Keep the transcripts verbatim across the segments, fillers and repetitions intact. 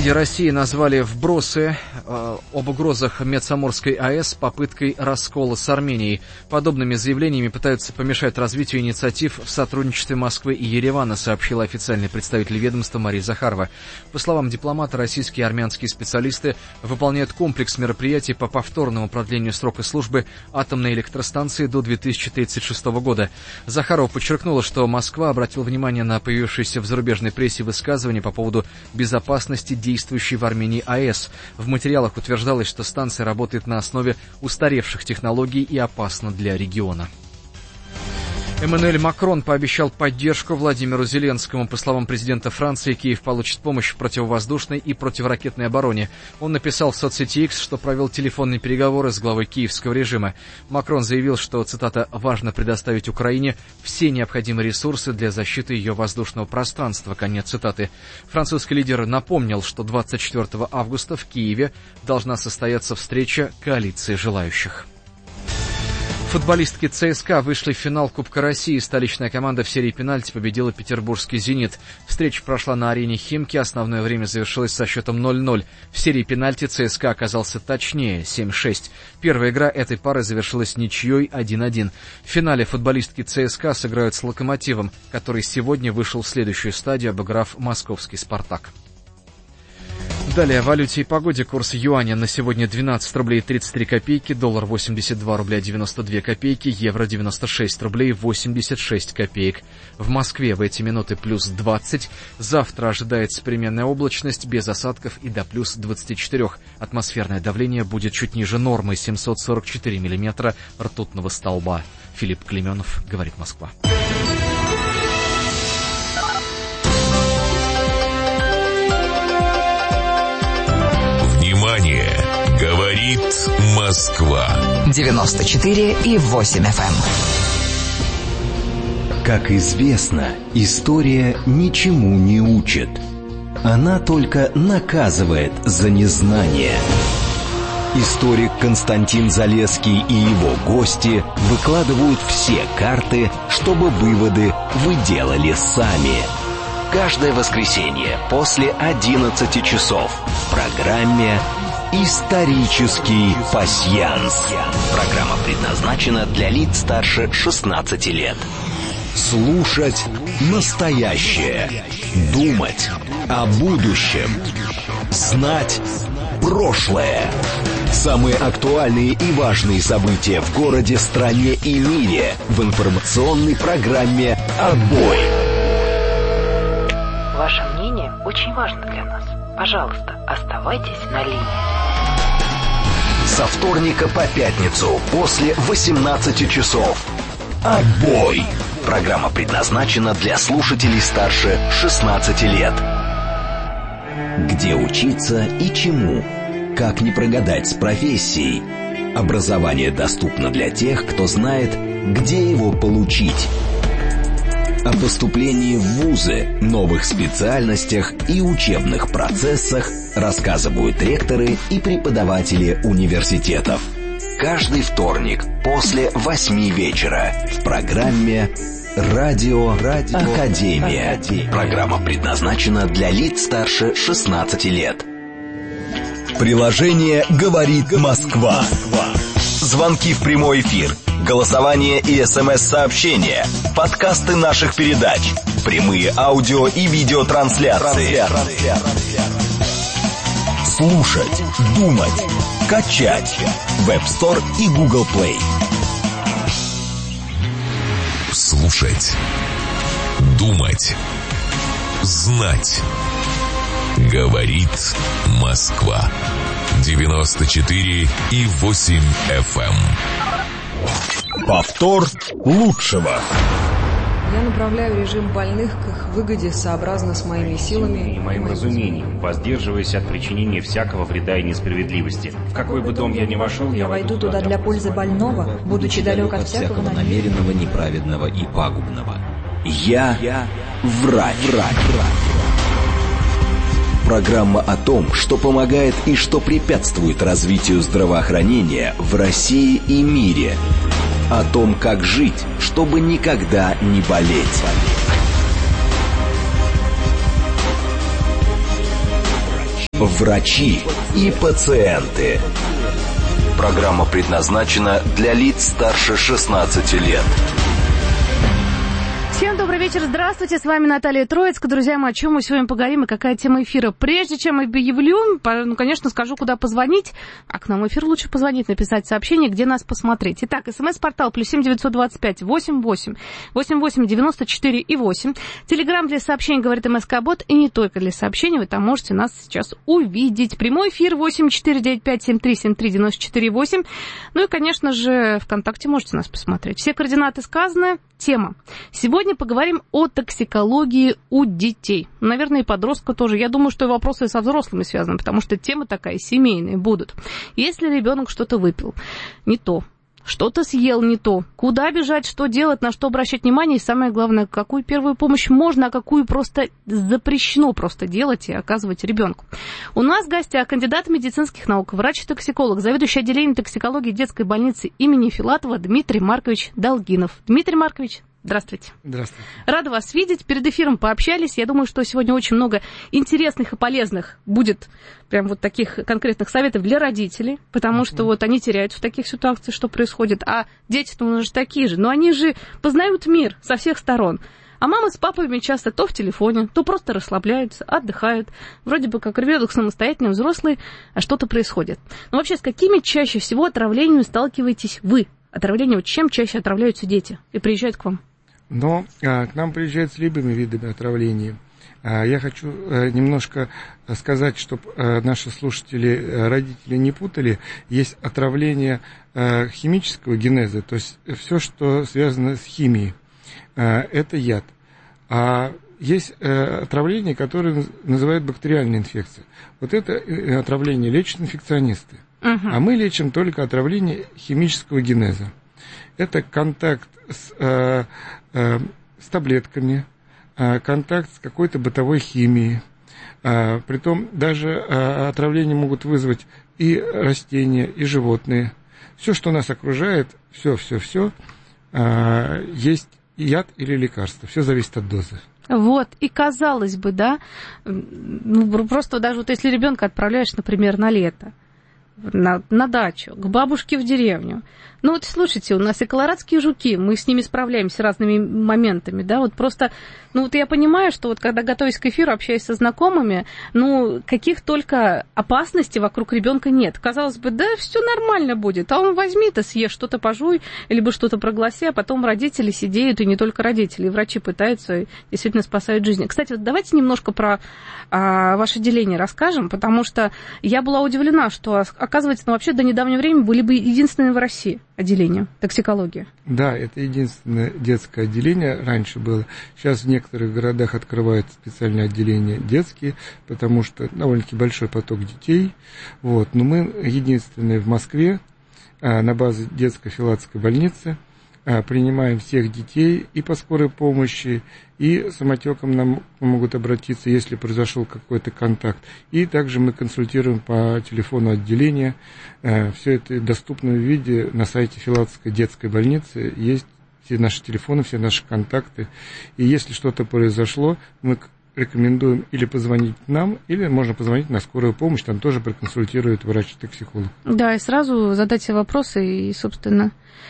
МИДе России назвали вбросы э, об угрозах Медсаморской АЭС попыткой раскола с Арменией. Подобными заявлениями пытаются помешать развитию инициатив в сотрудничестве Москвы и Еревана, сообщила официальный представитель ведомства Мария Захарова. По словам дипломата, российские и армянские специалисты выполняют комплекс мероприятий по повторному продлению срока службы атомной электростанции до две тысячи тридцать шестого года. Захарова подчеркнула, что Москва обратила внимание на появившиеся в зарубежной прессе высказывания по поводу безопасности действующей в Армении АЭС. В материалах утверждалось, что станция работает на основе устаревших технологий и опасна для региона. Эммануэль Макрон пообещал поддержку Владимиру Зеленскому. По словам президента Франции, Киев получит помощь в противовоздушной и противоракетной обороне. Он написал в соцсети X, что провел телефонные переговоры с главой киевского режима. Макрон заявил, что, цитата, «важно предоставить Украине все необходимые ресурсы для защиты ее воздушного пространства», конец цитаты. Французский лидер напомнил, что двадцать четвёртого августа в Киеве должна состояться встреча коалиции желающих. Футболистки ЦСКА вышли в финал Кубка России. Столичная команда в серии пенальти победила петербургский «Зенит». Встреча прошла на арене «Химки». Основное время завершилось со счетом ноль ноль. В серии пенальти ЦСКА оказался точнее — семь шесть. Первая игра этой пары завершилась ничьей один один. В финале футболистки ЦСКА сыграют с «Локомотивом», который сегодня вышел в следующую стадию, обыграв московский «Спартак». Далее о валюте и погоде. Курс юаня на сегодня двенадцать рублей тридцать три копейки, доллар восемьдесят два рубля девяносто две копейки, евро девяносто шесть рублей восемьдесят шесть копеек. В Москве в эти минуты плюс двадцать. Завтра ожидается переменная облачность, без осадков и до плюс двадцати четырёх. Атмосферное давление будет чуть ниже нормы — семьсот сорок четыре миллиметра ртутного столба. Филипп Клейменов, говорит Москва. Внимание! Говорит Москва. девяносто четыре и восемь эф эм. Как известно, история ничему не учит. Она только наказывает за незнание. Историк Константин Залесский и его гости выкладывают все карты, чтобы выводы вы делали сами. Каждое воскресенье после одиннадцати часов в программе «Исторический пасьянс». Программа предназначена для лиц старше шестнадцати лет. Слушать настоящее, думать о будущем, знать прошлое. Самые актуальные и важные события в городе, стране и мире в информационной программе «Отбой». Ваше мнение очень важно для нас. Пожалуйста, оставайтесь на линии. Со вторника по пятницу после восемнадцати часов. Отбой. Программа предназначена для слушателей старше шестнадцати лет. Где учиться и чему? Как не прогадать с профессией? Образование доступно для тех, кто знает, где его получить. О поступлении в вузы, новых специальностях и учебных процессах рассказывают ректоры и преподаватели университетов. Каждый вторник после восьми вечера в программе «Радио, Радио Академия». Академия. Программа предназначена для лиц старше шестнадцати лет. Приложение «Говорит Москва». Звонки в прямой эфир, голосование и СМС-сообщения, подкасты наших передач, прямые аудио и видеотрансляции. Слушать, думать, качать. Web Store и Google Play. Слушать, думать, знать. Говорит Москва. девяносто четыре и восемь эф эм. Повтор лучшего. Я направляю режим больных к их выгоде сообразно с моими силами и моим разумением, воздерживаясь от причинения всякого вреда и несправедливости. В какой бы дом я ни вошел, я войду туда для пользы больного, будучи далек от всякого намеренного, неправедного и пагубного. Я, я врач. врач. Программа о том, что помогает и что препятствует развитию здравоохранения в России и мире. О том, как жить, чтобы никогда не болеть. врачи и пациенты. Программа предназначена для лиц старше шестнадцати лет. Всем добрый вечер, здравствуйте, с вами Наталья Троицка. Друзья мои, о чем мы сегодня поговорим и какая тема эфира? Прежде чем объявлю, ну, конечно, скажу, куда позвонить, а к нам в эфир лучше позвонить, написать сообщение, где нас посмотреть. Итак, смс-портал плюс семь девятьсот двадцать пять восемьдесят восемь восемьдесят восемь девяносто четыре и восемь. Телеграм для сообщений говорит МСК-бот, и не только для сообщений, вы там можете нас сейчас увидеть. Прямой эфир восемь четыре девять пять семь три семь три девять четыре восемь. Ну и, конечно же, ВКонтакте можете нас посмотреть. Все координаты сказаны. Тема. Сегодня поговорим о токсикологии у детей. Наверное, и подростков тоже. Я думаю, что и вопросы со взрослыми связаны, потому что тема такая, семейные будут. Если ребенок что-то выпил, не то, что-то съел не то, куда бежать, что делать, на что обращать внимание, и самое главное, какую первую помощь можно, а какую просто запрещено просто делать и оказывать ребенку. У нас в гостях кандидат медицинских наук, врач-токсиколог, заведующий отделением токсикологии детской больницы имени Филатова Дмитрий Маркович Долгинов. Дмитрий Маркович, здравствуйте. Здравствуйте. Рада вас видеть. Перед эфиром пообщались. Я думаю, что сегодня очень много интересных и полезных будет прям вот таких конкретных советов для родителей, потому что вот они теряют в таких ситуациях, что происходит. А дети-то у нас же такие же. Но они же познают мир со всех сторон. А мамы с папами часто то в телефоне, то просто расслабляются, отдыхают. Вроде бы как ребенок самостоятельный, взрослый, а что-то происходит. Но вообще, с какими чаще всего отравлениями сталкиваетесь вы? Отравление, вот чем чаще отравляются дети и приезжают к вам? Но а, к нам приезжают с любыми видами отравления. А, я хочу а, немножко сказать, чтобы а, наши слушатели, а, родители не путали. Есть отравление а, химического генеза, то есть все, что связано с химией, а, это яд. А есть а, отравление, которое называют бактериальной инфекцией. Вот это отравление лечат инфекционисты. Uh-huh. А мы лечим только отравление химического генеза. Это контакт с, э, э, с таблетками, э, контакт с какой-то бытовой химией. Э, притом даже э, отравления могут вызвать и растения, и животные. Все, что нас окружает, все, все, все, э, есть яд или лекарство. Все зависит от дозы. Вот, и казалось бы, да, ну, просто даже вот если ребенка отправляешь, например, на лето, На, на дачу, к бабушке в деревню. Ну вот слушайте, у нас и колорадские жуки, мы с ними справляемся разными моментами, да, вот просто, ну вот я понимаю, что вот когда готовясь к эфиру, общаясь со знакомыми, ну каких только опасностей вокруг ребенка нет. Казалось бы, да, все нормально будет, а он возьми-то, съешь что-то, пожуй, либо что-то прогласи, а потом родители сидеют, и не только родители, и врачи пытаются, и действительно спасают жизни. Кстати, вот давайте немножко про а, ваше отделение расскажем, потому что я была удивлена, что, оказывается, ну, вообще до недавнего времени были бы единственные в России отделение токсикологии. Да, это единственное детское отделение, раньше было. Сейчас в некоторых городах открывают специальные отделения детские, потому что довольно-таки большой поток детей. Вот. Но мы единственные в Москве на базе детской филатской больницы принимаем всех детей и по скорой помощи, и самотеком нам могут обратиться, если произошел какой-то контакт. И также мы консультируем по телефону отделения. Все это доступно в виде на сайте Филатовской детской больницы. Есть все наши телефоны, все наши контакты. И если что-то произошло, мы рекомендуем или позвонить нам, или можно позвонить на скорую помощь, там тоже проконсультирует врач-токсиколог. Да, и сразу задать все вопросы и, собственно,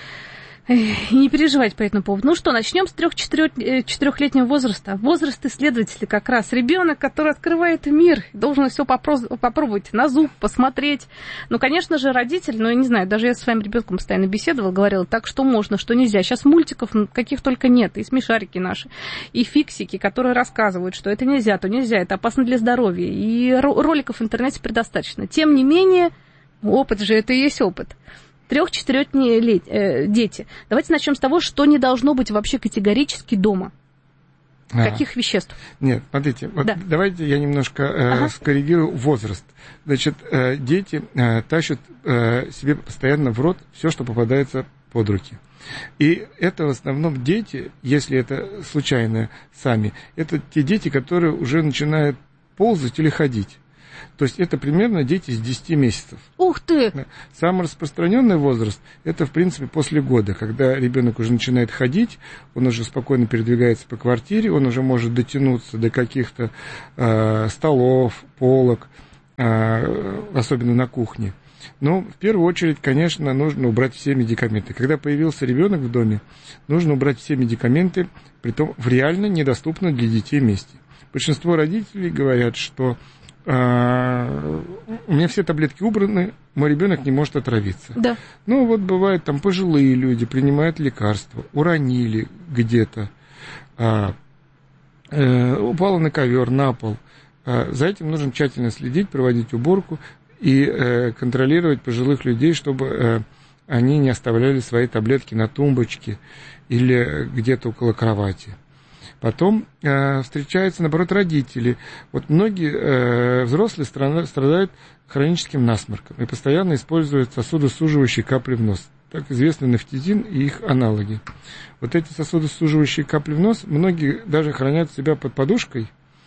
и не переживать по этому поводу. Ну что, начнем с трех-четырехлетнего возраста. Возраст исследователя как раз. Ребенок, который открывает мир, должен все попробовать на зуб, посмотреть. Ну, конечно же, родитель, ну, я не знаю, даже я со своим ребенком постоянно беседовала, говорила, так, что можно, что нельзя. Сейчас мультиков каких только нет, и смешарики наши, и фиксики, которые рассказывают, что это нельзя, то нельзя, это опасно для здоровья. И роликов в интернете предостаточно. Тем не менее, опыт же, это и есть опыт. Трех-четырехлетние э, дети. Давайте начнем с того, что не должно быть вообще категорически дома. А, Каких веществ? Нет, смотрите, вот да. давайте я немножко э, ага. скоррегирую возраст. Значит, э, дети э, тащат э, себе постоянно в рот все, что попадается под руки. И это в основном дети, если это случайно сами, это те дети, которые уже начинают ползать или ходить. То есть это примерно дети с десяти месяцев. Ух ты! Самый распространенный возраст – это, в принципе, после года, когда ребенок уже начинает ходить, он уже спокойно передвигается по квартире, он уже может дотянуться до каких-то э, столов, полок. особенно на кухне. Но в первую очередь, конечно, нужно убрать все медикаменты. Когда появился ребенок в доме, нужно убрать все медикаменты, притом в реально недоступном для детей месте. Большинство родителей говорят, что э, у меня все таблетки убраны, мой ребенок не может отравиться. Да. Ну, вот бывает, там пожилые люди принимают лекарства, уронили где-то, э, э, упало на ковер, на пол. Э, за этим нужно тщательно следить, проводить уборку и э, контролировать пожилых людей, чтобы э, они не оставляли свои таблетки на тумбочке или где-то около кровати. Потом э, встречаются, наоборот, родители. Вот многие э, взрослые страдают хроническим насморком и постоянно используют сосудосуживающие капли в нос. Так известны нафтизин и их аналоги. Вот эти сосудосуживающие капли в нос, многие даже хранят себя под подушкой,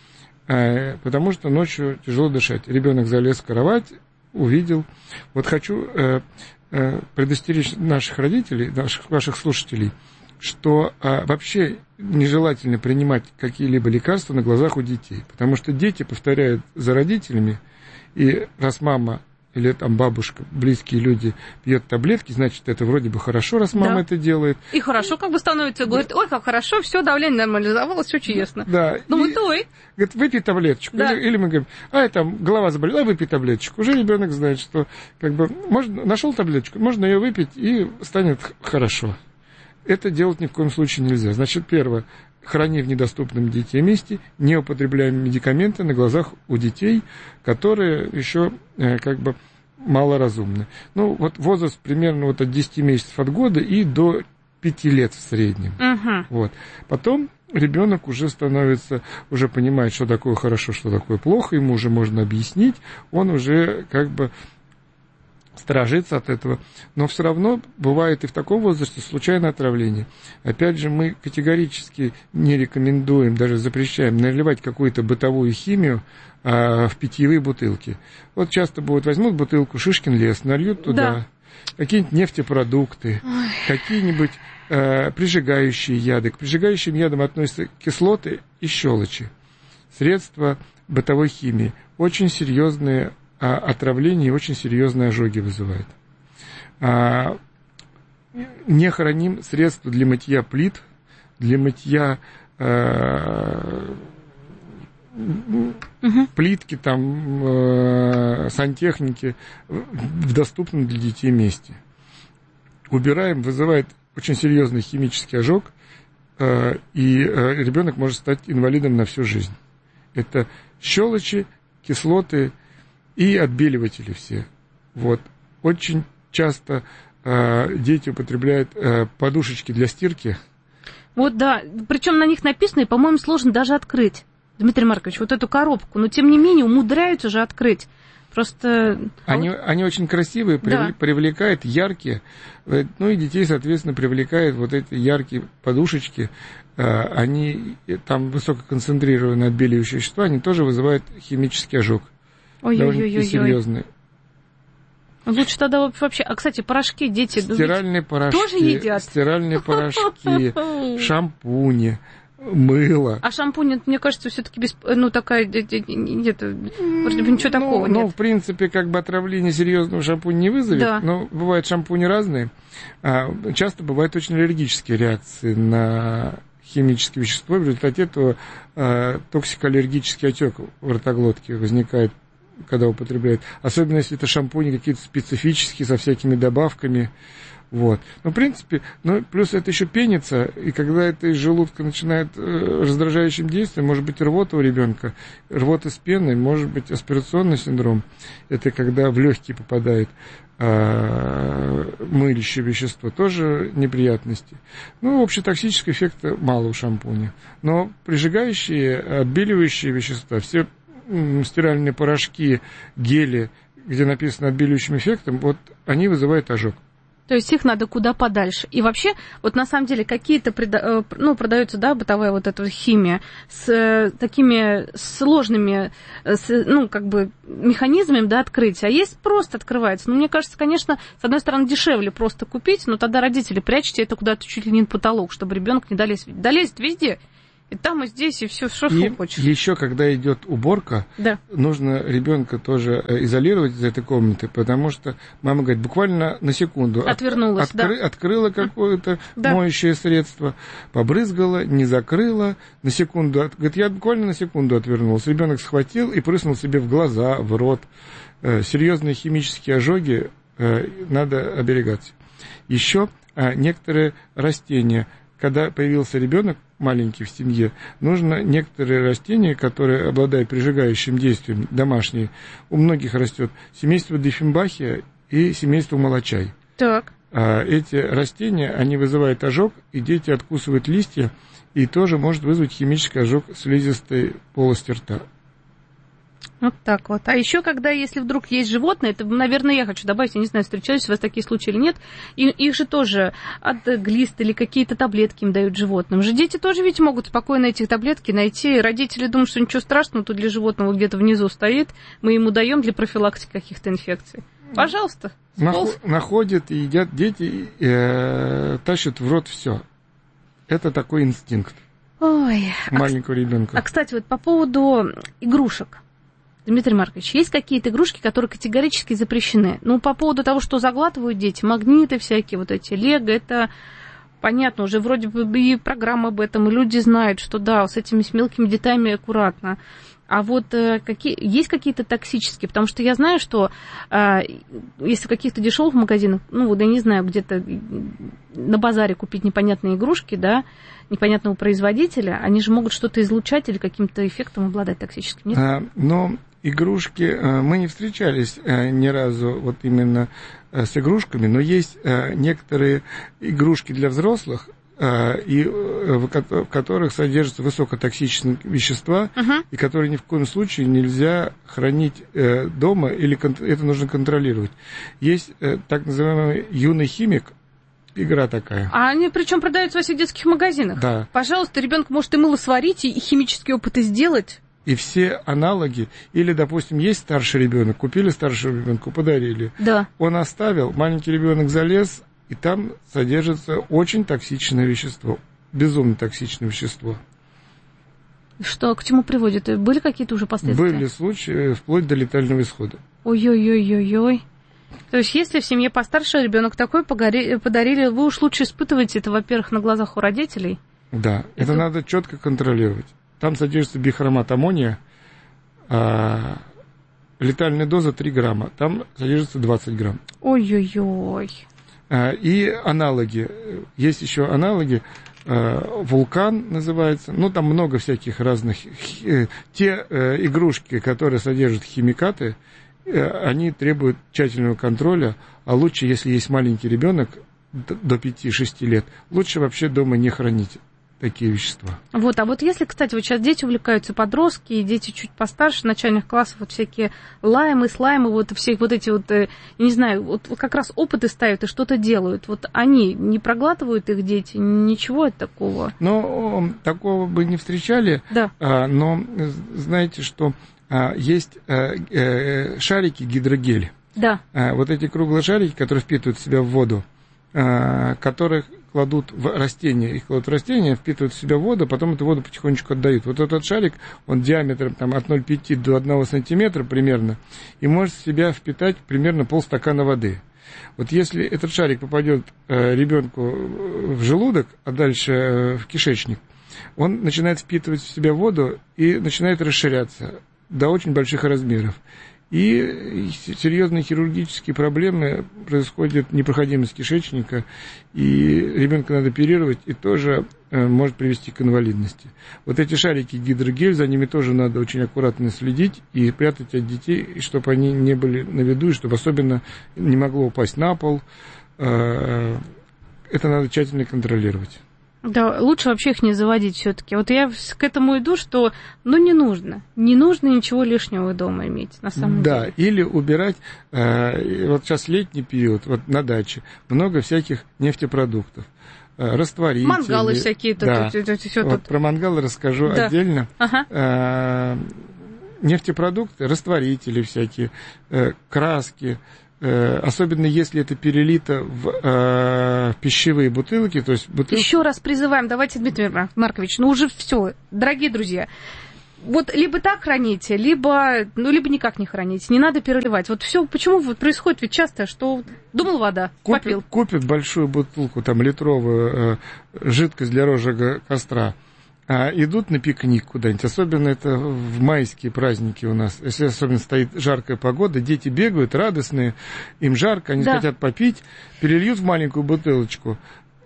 э, потому что ночью тяжело дышать. Ребенок залез в кровать, увидел. Вот хочу э, э, предостеречь наших родителей, наших, ваших слушателей, что а, вообще нежелательно принимать какие-либо лекарства на глазах у детей, потому что дети повторяют за родителями, и раз мама или там бабушка, близкие люди пьет таблетки, значит, это вроде бы хорошо, раз мама да. это делает. И хорошо как бы становится, говорит, ой, как хорошо, все, давление нормализовалось, все чудесно. Да. Ну, вот ой. Говорит, выпей таблеточку. Да. Или, или мы говорим, а, там, голова заболела, а, выпей таблеточку. Уже ребенок знает, что, как бы, можно, нашел таблеточку, можно ее выпить, и станет хорошо. Это делать ни в коем случае нельзя. Значит, первое, храни в недоступном для детей месте, не употребляем медикаменты на глазах у детей, которые еще э, как бы малоразумны. Ну, вот возраст примерно вот от десяти месяцев от года и до пяти лет в среднем. Uh-huh. Вот. Потом ребенок уже становится, уже понимает, что такое хорошо, что такое плохо, ему уже можно объяснить, он уже как бы сторожится от этого, но все равно бывает и в таком возрасте случайное отравление. Опять же, мы категорически не рекомендуем, даже запрещаем наливать какую-то бытовую химию а, в питьевые бутылки. Вот часто бывает, возьмут бутылку Шишкин лес, нальют туда да. какие-нибудь нефтепродукты, Ой. какие-нибудь а, прижигающие яды. К прижигающим ядам относятся кислоты и щелочи. Средства бытовой химии. Очень серьезные а отравление и очень серьезные ожоги вызывает. А, не храним средства для мытья плит, для мытья а, угу. плитки, там, а, сантехники в доступном для детей месте. Убираем, вызывает очень серьезный химический ожог, а, и а, ребенок может стать инвалидом на всю жизнь. Это щелочи, кислоты и отбеливатели все. Вот. Очень часто э, дети употребляют э, подушечки для стирки. Вот да, причем на них написано, и, по-моему, сложно даже открыть, Дмитрий Маркович, вот эту коробку, но тем не менее умудряются же открыть. Просто... Они, вот... они очень красивые, да. привлекают, яркие, ну и детей, соответственно, привлекают вот эти яркие подушечки, они, там высококонцентрированные отбеливающие вещества, они тоже вызывают химический ожог. Довольно-таки серьезные. Лучше тогда вообще... А, кстати, порошки дети... Стиральные порошки. Тоже едят? Стиральные порошки, шампуни, мыло. А шампунь, мне кажется, все-таки без... Ну, такая... Нет, ничего такого ну, нет. Ну, в принципе, как бы отравление серьезного шампуня не вызовет. Да. Но бывают шампуни разные. Часто бывают очень аллергические реакции на... химические вещества, в результате этого э, токсикоаллергический отек в ротоглотке возникает, когда употребляют. Особенно, если это шампуни какие-то специфические, со всякими добавками. Вот. Но, в принципе, ну, плюс это еще пенится, и когда это из желудка начинает э, раздражающим действием, может быть рвота у ребенка, рвота с пеной, может быть аспирационный синдром. Это когда в легкие попадает мылящее вещество, тоже неприятности. Ну, общетоксического эффекта мало у шампуня. Но прижигающие, отбеливающие вещества, все стиральные порошки, гели, где написано отбеливающим эффектом, вот они вызывают ожог. То есть их надо куда подальше. И вообще, вот на самом деле, какие-то, ну, продаются, да, бытовая вот эта химия с э, такими сложными, с, ну, как бы, механизмами, да, открытия. А есть просто открывается. Ну, мне кажется, конечно, с одной стороны, дешевле просто купить, но тогда родители, прячьте это куда-то чуть ли не на потолок, чтобы ребенок не долез. Долезет везде. И там, и здесь, и все, что и хочешь. Еще, когда идет уборка, да. нужно ребенка тоже изолировать из этой комнаты, потому что мама говорит, буквально на секунду отвернулась, от, откры, да. открыла какое-то да. моющее средство, побрызгала, не закрыла, на секунду, от, говорит, я буквально на секунду отвернулась. Ребенок схватил и прыснул себе в глаза, в рот. Серьезные химические ожоги, надо оберегаться. Еще некоторые растения, когда появился ребенок маленький в семье, нужно некоторые растения, которые обладают прижигающим действием, домашние, у многих растет семейство диффенбахия и семейство молочай. Так. Эти растения, они вызывают ожог, и дети откусывают листья, и тоже может вызвать химический ожог слизистой полости рта. Вот так вот. А еще, когда, если вдруг есть животные, это, наверное, я хочу добавить, я не знаю, встречались у вас такие случаи или нет, и, их же тоже от глист или какие-то таблетки им дают животным. Же дети тоже ведь могут спокойно эти таблетки найти. Родители думают, что ничего страшного, тут для животного где-то внизу стоит, мы ему даем для профилактики каких-то инфекций. Пожалуйста. Нах- находят и едят дети, э, тащат в рот все. Это такой инстинкт Ой. маленького а, ребенка. А, кстати, вот по поводу игрушек. Дмитрий Маркович, есть какие-то игрушки, которые категорически запрещены? Ну, по поводу того, что заглатывают дети, магниты всякие, вот эти, лего, это понятно, уже вроде бы и программа об этом, и люди знают, что да, с этими с мелкими деталями аккуратно. А вот э, какие, есть какие-то токсические? Потому что я знаю, что э, если в каких-то дешевых магазинах, ну, вот я не знаю, где-то на базаре купить непонятные игрушки, да, непонятного производителя, они же могут что-то излучать или каким-то эффектом обладать токсическим, нет? А, но игрушки, мы не встречались ни разу вот именно с игрушками, но есть некоторые игрушки для взрослых, и в которых содержатся высокотоксичные вещества, uh-huh. и которые ни в коем случае нельзя хранить дома, или это нужно контролировать. Есть так называемый юный химик, игра такая. А они причем продаются во всех детских магазинах? Да. Пожалуйста, ребенок может и мыло сварить, и химические опыты сделать. И все аналоги, или, допустим, есть старший ребенок, купили старшему ребенку, подарили. Да. Он оставил, маленький ребенок залез, и там содержится очень токсичное вещество, безумно токсичное вещество. Что, к чему приводит? Были какие-то уже последствия? Были случаи, вплоть до летального исхода. Ой-ой-ой-ой-ой. То есть, если в семье постарше ребенок такой подарили, вы уж лучше испытываете это, во-первых, на глазах у родителей. Да, это, это надо четко контролировать. Там содержится бихромат аммония, а летальная доза три грамма, там содержится двадцать грамм. Ой-ой-ой. А, и аналоги. Есть еще аналоги, а, вулкан называется, ну там много всяких разных. Те а, игрушки, которые содержат химикаты, а, они требуют тщательного контроля, а лучше, если есть маленький ребенок до пяти-шести лет, лучше вообще дома не хранить такие вещества. Вот, а вот если, кстати, вот сейчас дети увлекаются, подростки, и дети чуть постарше, начальных классов, вот всякие лаймы, слаймы, вот все вот эти вот, я не знаю, вот, вот как раз опыты ставят и что-то делают. Вот они не проглатывают их дети, ничего от такого? Ну, такого бы не встречали, да. а, но знаете, что а, есть а, а, шарики гидрогель. Да. А, вот эти круглые шарики, которые впитывают в себя в воду, а, которых кладут в растения, их кладут в растения, впитывают в себя воду, потом эту воду потихонечку отдают. Вот этот шарик, он диаметром там, от ноль целых пяти до одного сантиметра примерно, и может в себя впитать примерно полстакана воды. Вот если этот шарик попадет э, ребенку в желудок, а дальше э, в кишечник, он начинает впитывать в себя воду и начинает расширяться до очень больших размеров. И серьезные хирургические проблемы происходят, непроходимость кишечника, и ребенка надо оперировать, и тоже э, может привести к инвалидности. Вот эти шарики гидрогель, за ними тоже надо очень аккуратно следить и прятать от детей, и чтобы они не были на виду, и чтобы особенно не могло упасть на пол. Э, это надо тщательно контролировать. Да, лучше вообще их не заводить все-таки. Вот я к этому иду, что, ну, не нужно. Не нужно ничего лишнего дома иметь, на самом да, деле. Да, или убирать, э, вот сейчас летний период, вот на даче, много всяких нефтепродуктов, э, растворители. Мангалы всякие. Да, тут, тут, тут, вот тут. Про мангалы расскажу да. отдельно. Ага. Э, нефтепродукты, растворители всякие, э, краски, особенно если это перелито в э, пищевые бутылки, то есть бутылки... Еще раз призываем, давайте, Дмитрий Маркович, ну уже все, дорогие друзья, вот либо так храните, либо, ну, либо никак не храните, не надо переливать. Вот все, почему вот происходит ведь часто, что думал вода, купит, попил. Купит большую бутылку, там, литровую э, жидкость для розжига костра, а идут на пикник куда-нибудь, особенно это в майские праздники у нас, если особенно стоит жаркая погода, дети бегают радостные, им жарко, они да. хотят попить, перельют в маленькую бутылочку,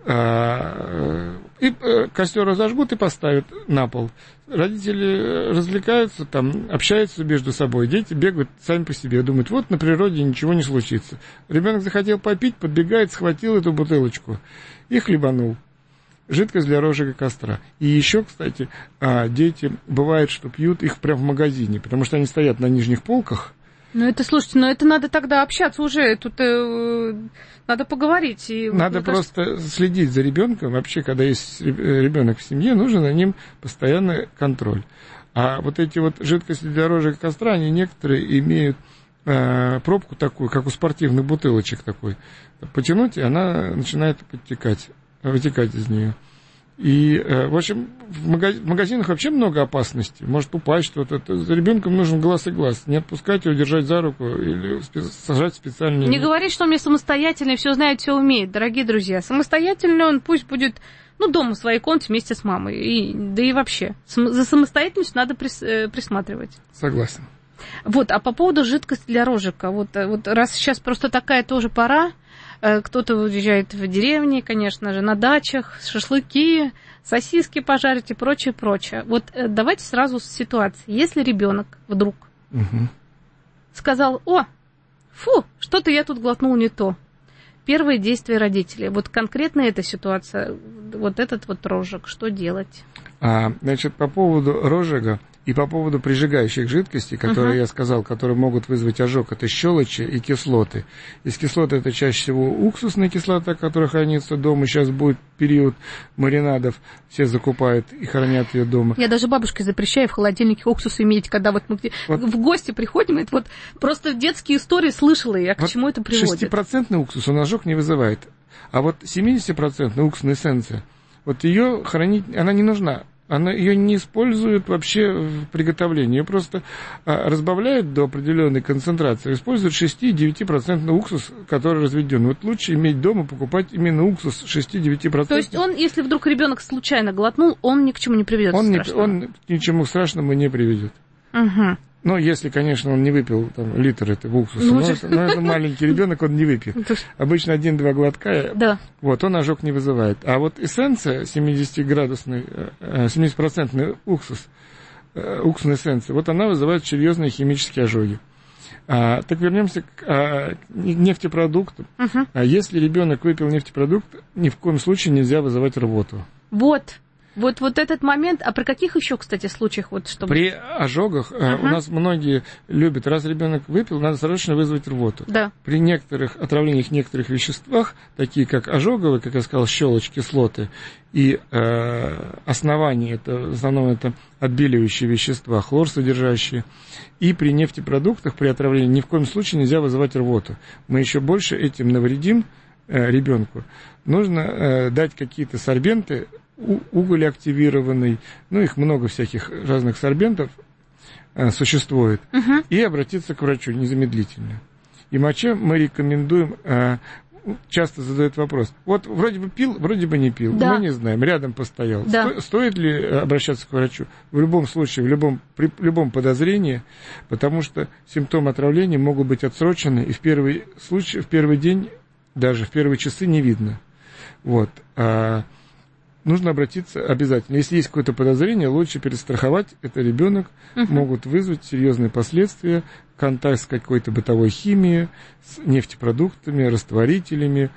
а, и костер разожгут и поставят на пол. Родители развлекаются, там, общаются между собой, дети бегают сами по себе, думают, вот на природе ничего не случится. Ребенок захотел попить, подбегает, схватил эту бутылочку и хлебанул. Жидкость для розжига костра. И еще, кстати, дети, бывает, что пьют их прямо в магазине, потому что они стоят на нижних полках. Ну, это, слушайте, ну, это надо тогда общаться уже, тут э, надо поговорить. И, надо просто кажется... следить за ребенком. Вообще, когда есть ребенок в семье, нужен на ним постоянный контроль. А вот эти вот жидкости для розжига костра, они некоторые имеют э, пробку такую, как у спортивных бутылочек такой. Потянуть, и она начинает подтекать. вытекать из нее. И, в общем, в магазинах вообще много опасностей. Может упасть что-то. За ребенком нужен глаз и глаз. Не отпускать его, держать за руку или сажать специальные... Не говорить, что он мне самостоятельный, все знает, все умеет, дорогие друзья. Самостоятельный он пусть будет, ну, дома в своей комнате вместе с мамой. И, да и вообще. За самостоятельностью надо прис, присматривать. Согласен. Вот, а по поводу жидкости для розжига. Вот, вот раз сейчас просто такая тоже пора, кто-то уезжает в деревни, конечно же, на дачах, шашлыки, сосиски пожарить и прочее, прочее. Вот давайте сразу с ситуации. Если ребенок вдруг угу. сказал, о, фу, что-то я тут глотнул не то. Первые действия родителей. Вот конкретно эта ситуация, вот этот вот розжиг, что делать? А, значит, по поводу розжига и по поводу прижигающих жидкостей, которые uh-huh. я сказал, которые могут вызвать ожог, это щелочи и кислоты. Из кислоты это чаще всего уксусная кислота, которая хранится дома. Сейчас будет период маринадов, все закупают и хранят ее дома. Я даже бабушке запрещаю в холодильнике уксус иметь, когда вот мы вот. в гости приходим, это вот просто детские истории слышала я, к вот чему это приводит. шестипроцентный уксус, он ожог не вызывает. А вот семидесятипроцентная уксусная эссенция, вот ее хранить, она не нужна. Она ее не использует вообще в приготовлении. Ее просто а, разбавляют до определенной концентрации. Используют шесть-девять процентов уксус, который разведен. Вот лучше иметь дома, покупать именно уксус шесть-девять процентов. То есть он, если вдруг ребенок случайно глотнул, он ни к чему не приведет. Он, не, он к ничему страшному не приведет. Угу. Ну, если, конечно, он не выпил там, литр этого уксуса. Ну, но, но это маленький ребенок, он не выпьет. Обычно один-два глотка, да. вот, он ожог не вызывает. А вот эссенция семидесятиградусный, семидесятипроцентный уксус, уксусная эссенция, вот она вызывает серьезные химические ожоги. А, так вернемся к а, нефтепродуктам. Угу. А если ребенок выпил нефтепродукт, ни в коем случае нельзя вызывать рвоту. Вот. Вот, вот этот момент, а при каких еще, кстати, случаях? Вот, чтобы... При ожогах uh-huh. у нас многие любят, раз ребенок выпил, надо срочно вызвать рвоту. Да. При некоторых отравлениях, некоторых веществах, такие как ожоговые, как я сказал, щелочь, кислоты, и э, основание, это, в основном это отбеливающие вещества, хлор содержащие, и при нефтепродуктах, при отравлении ни в коем случае нельзя вызывать рвоту. Мы еще больше этим навредим э, ребенку. Нужно э, дать какие-то сорбенты, уголь активированный, ну, их много всяких разных сорбентов э, существует, uh-huh. и обратиться к врачу незамедлительно. И моче мы рекомендуем, э, часто задают вопрос, вот вроде бы пил, вроде бы не пил, да. мы не знаем, рядом постоял. Да. Сто, стоит ли обращаться к врачу? В любом случае, в любом, при любом подозрении, потому что симптомы отравления могут быть отсрочены, и в первый случай, в первый день, даже в первые часы не видно. Вот. А, нужно обратиться обязательно. Если есть какое-то подозрение, лучше перестраховать. Это ребенок, uh-huh. могут вызвать серьезные последствия, контакт с какой-то бытовой химией, с нефтепродуктами, растворителями,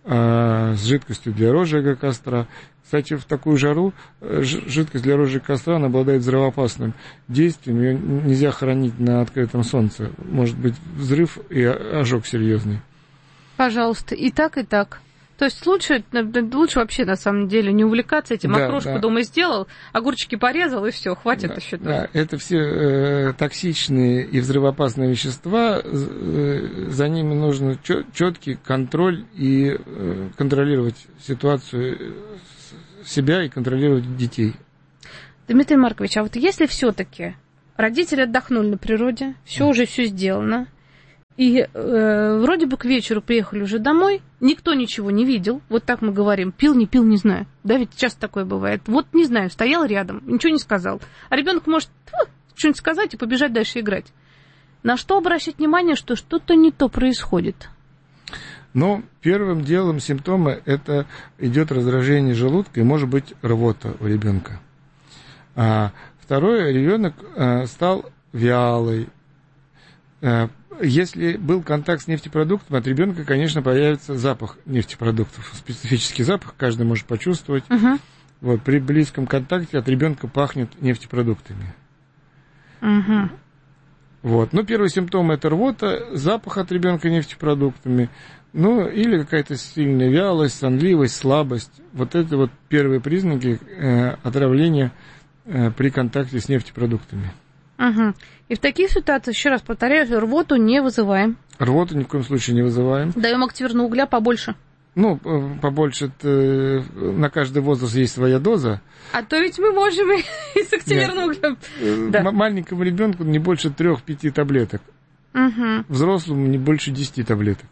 э, с жидкостью для розжига костра. Кстати, в такую жару жидкость для розжига костра, она обладает взрывоопасным действием. Ее нельзя хранить на открытом солнце. Может быть взрыв и ожог серьезный. Пожалуйста, и так, и так. То есть лучше, лучше вообще, на самом деле, не увлекаться этим. Да, Окрошку да. дома сделал, огурчики порезал, и все, хватит Да, еще. да, это все э, токсичные и взрывоопасные вещества, э, за ними нужно четкий контроль и э, контролировать ситуацию себя и контролировать детей. Дмитрий Маркович, а вот если все-таки родители отдохнули на природе, все уже все сделано, и э, вроде бы к вечеру приехали уже домой, никто ничего не видел, вот так мы говорим, пил, не пил, не знаю, да, ведь часто такое бывает, вот не знаю, стоял рядом, ничего не сказал, а ребенок может что-нибудь сказать и побежать дальше играть. На что обращать внимание, что что-то не то происходит? Но первым делом симптомы это идет раздражение желудка и может быть рвота у ребенка. А второе, ребенок а, стал вялый. А, если был контакт с нефтепродуктом, от ребенка, конечно, появится запах нефтепродуктов. Специфический запах каждый может почувствовать. Uh-huh. Вот, при близком контакте от ребенка пахнет нефтепродуктами. Uh-huh. Вот. Но первые симптомы это рвота, запах от ребенка нефтепродуктами, ну или какая-то сильная вялость, сонливость, слабость. Вот это вот первые признаки э, отравления э, при контакте с нефтепродуктами. Угу. И в таких ситуациях, еще раз повторяю, рвоту не вызываем. Рвоту ни в коем случае не вызываем. Даем активированного угля побольше. Ну, побольше, на каждый возраст есть своя доза. А то ведь мы можем и с активированным углем. Да. Маленькому ребенку не больше трех-пяти таблеток. Угу. Взрослому не больше десяти таблеток.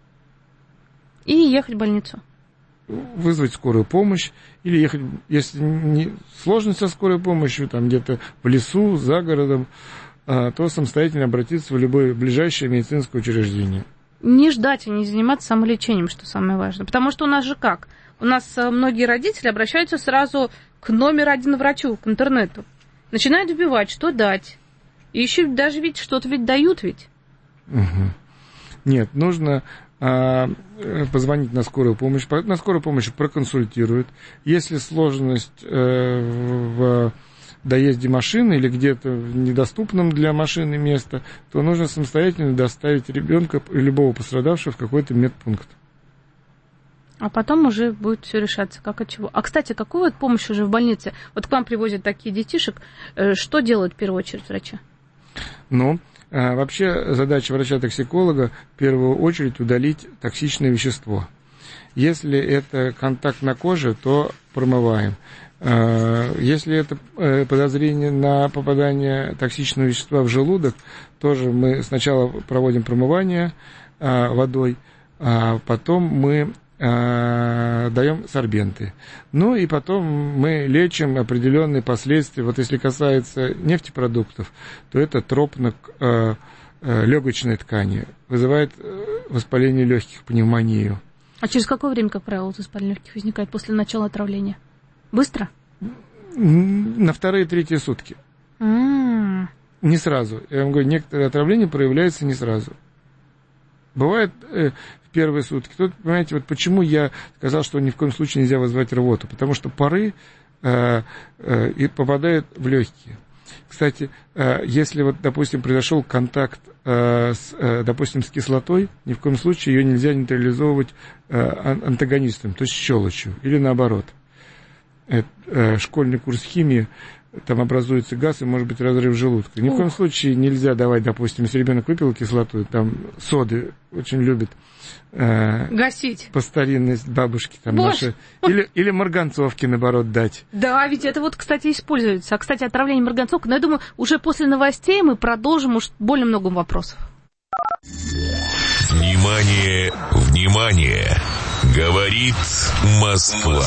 И ехать в больницу. Вызвать скорую помощь. Или ехать, если не сложность со скорой помощью, там где-то в лесу, за городом, то самостоятельно обратиться в любое ближайшее медицинское учреждение. Не ждать и не заниматься самолечением, что самое важное. Потому что у нас же как? У нас многие родители обращаются сразу к номер один врачу, к интернету. Начинают вбивать, что дать. И еще даже ведь что-то ведь дают ведь. Угу. Нет, нужно а, позвонить на скорую помощь. На скорую помощь проконсультируют. Если сложность э, в доезде машины или где-то в недоступном для машины место, то нужно самостоятельно доставить ребенка и любого пострадавшего в какой-то медпункт. А потом уже будет все решаться, как от чего. А, кстати, какую вот помощь уже в больнице? Вот к вам привозят такие детишек. Что делают в первую очередь врачи? Ну, вообще задача врача-токсиколога в первую очередь удалить токсичное вещество. Если это контакт на коже, то промываем. Если это подозрение на попадание токсичного вещества в желудок, тоже мы сначала проводим промывание водой, а потом мы даем сорбенты. Ну и потом мы лечим определенные последствия. Вот если касается нефтепродуктов, то это тропнок легочной ткани, вызывает воспаление легких, пневмонию. А через какое время, как правило, воспаление легких возникает после начала отравления? Быстро? На вторые-третьи сутки. Mm. Не сразу. Я вам говорю, некоторые отравления проявляются не сразу. Бывает э, в первые сутки. Тут, понимаете, вот почему я сказал, что ни в коем случае нельзя вызвать рвоту. Потому что пары э, э, и попадают в легкие. Кстати, э, если вот, допустим, произошел контакт, э, с, э, допустим, с кислотой, ни в коем случае ее нельзя нейтрализовывать э, антагонистом, то есть щелочью, или наоборот. Это, э, школьный курс химии, там образуется газ и может быть разрыв желудка. Ни в коем случае нельзя давать, допустим, если ребенок выпил кислоту, там соды очень любят. Э, Гасить. По старинности бабушки там наши. Или, или марганцовки, наоборот, дать. Да, ведь это вот, кстати, используется. А, кстати, отравление марганцовкой, но я думаю, уже после новостей мы продолжим уж более много вопросов. Внимание, внимание! Говорит Москва.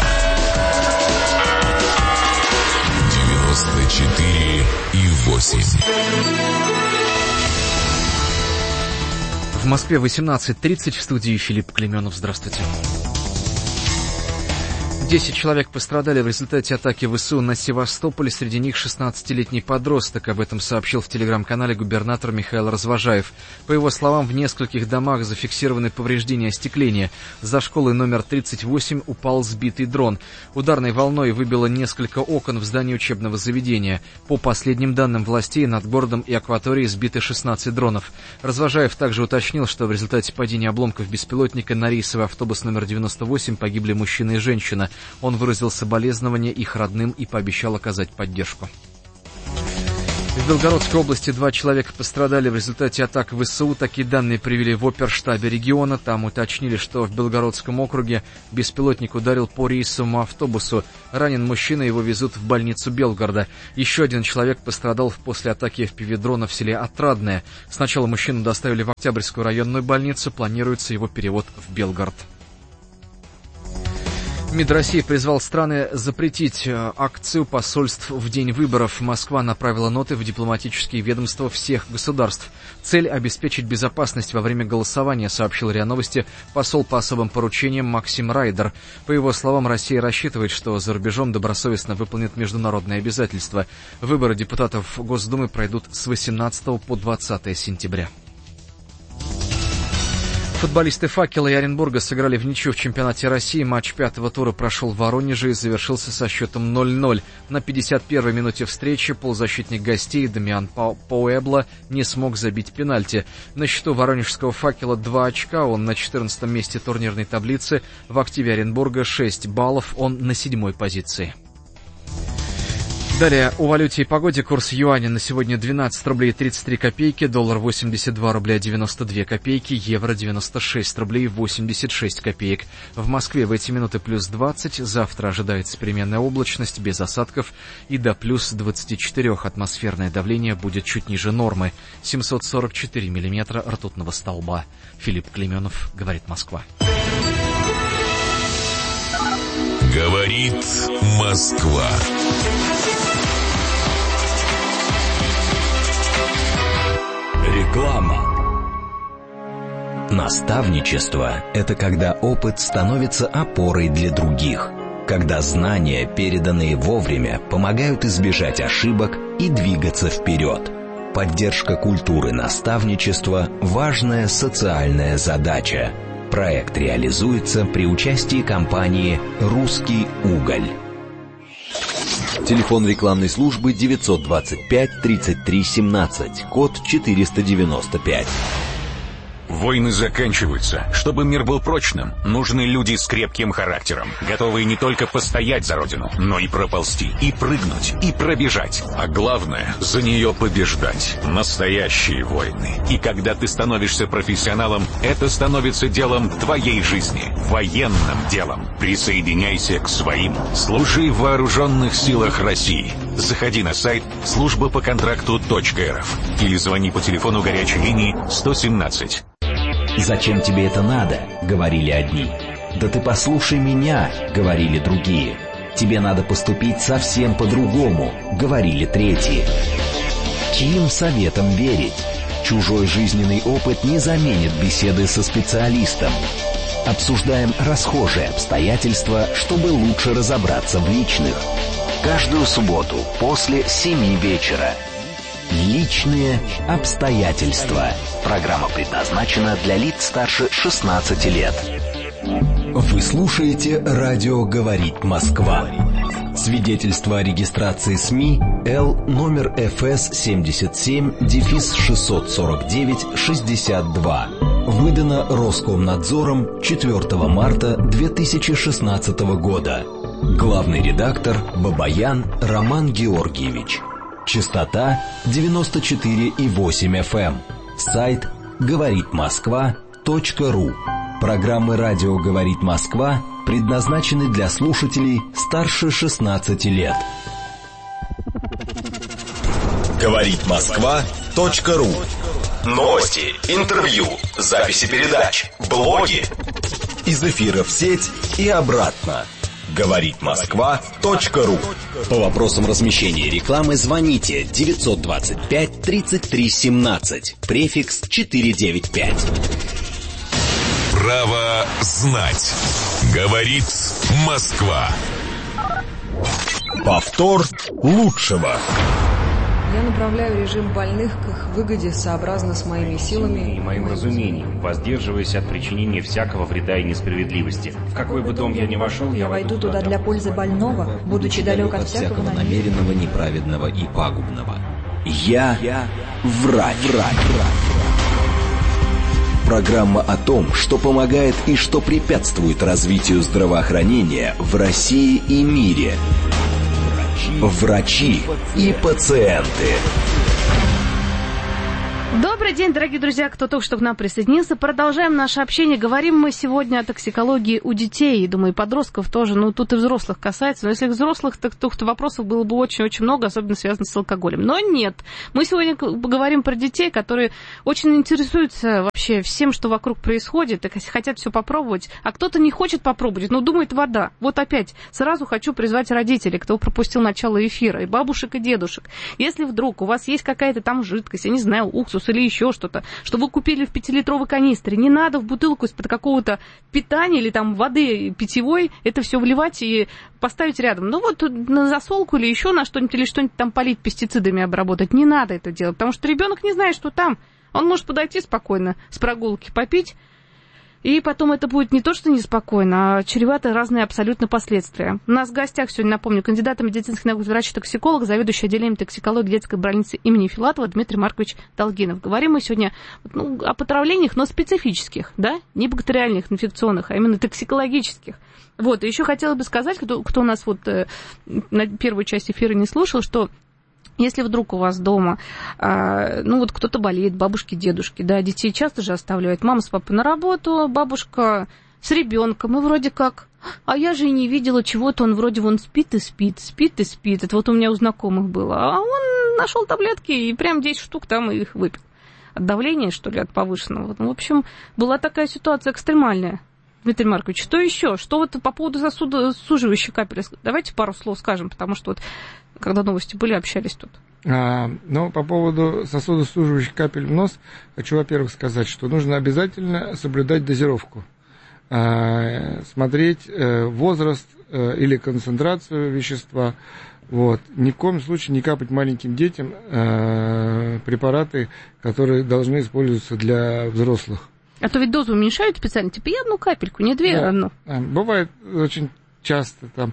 девяносто четыре и восемь. В Москве восемнадцать тридцать, в студии Филипп Клеменов. Здравствуйте. Десять человек пострадали в результате атаки ВСУ на Севастополь, среди них шестнадцатилетний подросток. Об этом сообщил в телеграм-канале губернатор Михаил Развожаев. По его словам, в нескольких домах зафиксированы повреждения остекления. За школой номер тридцать восемь упал сбитый дрон. Ударной волной выбило несколько окон в здании учебного заведения. По последним данным властей, над городом и акваторией сбиты шестнадцать дронов. Развожаев также уточнил, что в результате падения обломков беспилотника на рейсовый автобус номер девяносто восемь погибли мужчина и женщина. Он выразил соболезнования их родным и пообещал оказать поддержку. В Белгородской области два человека пострадали в результате атак ВСУ. Такие данные привели в оперштабе региона. Там уточнили, что в Белгородском округе беспилотник ударил по рейсовому автобусу. Ранен мужчина, его везут в больницу Белгорода. Еще один человек пострадал после атаки эф пи ви-дрона в селе Отрадное. Сначала мужчину доставили в Октябрьскую районную больницу. Планируется его перевод в Белгород. МИД России призвал страны запретить акцию посольств в день выборов. Москва направила ноты в дипломатические ведомства всех государств. Цель – обеспечить безопасность во время голосования, сообщил РИА Новости посол по особым поручениям Максим Райдер. По его словам, Россия рассчитывает, что за рубежом добросовестно выполнит международные обязательства. Выборы депутатов Госдумы пройдут с восемнадцатого по двадцатое сентября. Футболисты «Факела» и Оренбурга сыграли в ничью в чемпионате России. Матч пятого тура прошел в Воронеже и завершился со счетом ноль ноль. На пятьдесят первой минуте встречи полузащитник гостей Дамиан Пуэбло не смог забить пенальти. На счету воронежского «Факела» два очка, он на четырнадцатом месте турнирной таблицы. В активе Оренбурга шесть баллов, он на седьмой позиции. Далее о валюте и погоде. Курс юаня на сегодня двенадцать рублей тридцать три копейки, доллар восемьдесят два рубля девяносто две копейки, евро девяносто шесть рублей восемьдесят шесть копеек. В Москве в эти минуты плюс двадцать, завтра ожидается переменная облачность без осадков и до плюс двадцати четырёх. Атмосферное давление будет чуть ниже нормы, семьсот сорок четыре миллиметра ртутного столба. Филипп Клейменов, говорит Москва. Говорит Москва. Реклама. Наставничество – это когда опыт становится опорой для других, когда знания, переданные вовремя, помогают избежать ошибок и двигаться вперед. Поддержка культуры наставничества – важная социальная задача. Проект реализуется при участии компании «Русский уголь». Телефон рекламной службы девятьсот двадцать пять тридцать три семнадцать, код четыреста девяносто пять. Войны заканчиваются. Чтобы мир был прочным, нужны люди с крепким характером, готовые не только постоять за родину, но и проползти, и прыгнуть, и пробежать. А главное, за нее побеждать. Настоящие войны. И когда ты становишься профессионалом, это становится делом твоей жизни, военным делом. Присоединяйся к своим. Служи в вооруженных силах России. Заходи на сайт служба по контракту точка эр эф или звони по телефону горячей линии сто семнадцать. «Зачем тебе это надо?» — говорили одни. «Да ты послушай меня!» — говорили другие. «Тебе надо поступить совсем по-другому!» — говорили третьи. Чьим советом верить? Чужой жизненный опыт не заменит беседы со специалистом. Обсуждаем расхожие обстоятельства, чтобы лучше разобраться в личных. Каждую субботу после семи вечера. Личные обстоятельства. Программа предназначена для лиц старше шестнадцати лет. Вы слушаете «Радио говорит Москва». Свидетельство о регистрации СМИ Л номер эф эс семьдесят семь шестьсот сорок девять шестьдесят два. Выдано Роскомнадзором четвёртого марта две тысячи шестнадцатого года. Главный редактор Бабаян Роман Георгиевич. Частота девяносто четыре и восемь эф эм. Сайт говорит москва точка ру. Программы «Радио говорит Москва» предназначены для слушателей старше шестнадцати лет. говорит москва точка ру. Новости, интервью, записи передач, блоги. Из эфира в сеть и обратно. говорит москва точка ру. По вопросам размещения рекламы звоните девятьсот двадцать пять тридцать три семнадцать, префикс четыреста девяносто пять. Право знать. Говорит Москва. Повтор лучшего. Я направляю режим больных к их выгоде сообразно с моими силами и моим разумением, воздерживаясь от причинения всякого вреда и несправедливости. В какой бы дом я ни вошел, я войду туда для пользы больного, будучи далек от всякого намеренного, неправедного и пагубного. Я, я врач. врач. Программа о том, что помогает и что препятствует развитию здравоохранения в России и мире. Врачи и пациенты. Добрый день, дорогие друзья, кто только что к нам присоединился. Продолжаем наше общение. Говорим мы сегодня о токсикологии у детей. Думаю, и подростков тоже. Ну, тут и взрослых касается. Но если взрослых, так то, то вопросов было бы очень-очень много, особенно связанных с алкоголем. Но нет. Мы сегодня поговорим про детей, которые очень интересуются вообще всем, что вокруг происходит, и хотят все попробовать. А кто-то не хочет попробовать, но думает вода. Вот опять сразу хочу призвать родителей, кто пропустил начало эфира, и бабушек, и дедушек. Если вдруг у вас есть какая-то там жидкость, я не знаю, уксус или еще что-то, что вы купили в пятилитровой канистре, не надо в бутылку из-под какого-то питания или там воды питьевой это все вливать и поставить рядом. Ну вот на засолку или еще на что-нибудь, или что-нибудь там полить пестицидами, обработать. Не надо это делать, потому что ребенок не знает, что там. Он может подойти спокойно с прогулки, попить, и потом это будет не то, что неспокойно, а чревато разные абсолютно последствия. У нас в гостях сегодня, напомню, кандидат медицинских наук, врач-токсиколог, заведующий отделением токсикологии детской больницы имени Филатова Дмитрий Маркович Долгинов. Говорим мы сегодня ну, о потравлениях, но специфических, да, не бактериальных, инфекционных, а именно токсикологических. Вот, и еще хотела бы сказать, кто, кто у нас вот э, на первую часть эфира не слушал, что если вдруг у вас дома, а, ну вот кто-то болеет, бабушки, дедушки, да, детей часто же оставляют, мама с папой на работу, бабушка с ребенком, и вроде как, а я же и не видела чего-то, он вроде вон спит и спит, спит и спит, это вот у меня у знакомых было, а он нашел таблетки и прям десять штук там их выпил. От давления, что ли, от повышенного. Ну, в общем, была такая ситуация экстремальная. Дмитрий Маркович, что еще? Что вот по поводу сосудосуживающих капель? Давайте пару слов скажем, потому что вот когда новости были, общались тут. А, ну, по поводу сосудосуживающих капель в нос, хочу, во-первых, сказать, что нужно обязательно соблюдать дозировку. А, смотреть э, возраст э, или концентрацию вещества. Вот. Ни в коем случае не капать маленьким детям э, препараты, которые должны использоваться для взрослых. А то ведь дозу уменьшают специально, типа я одну капельку, не две, а одну. Бывает очень часто там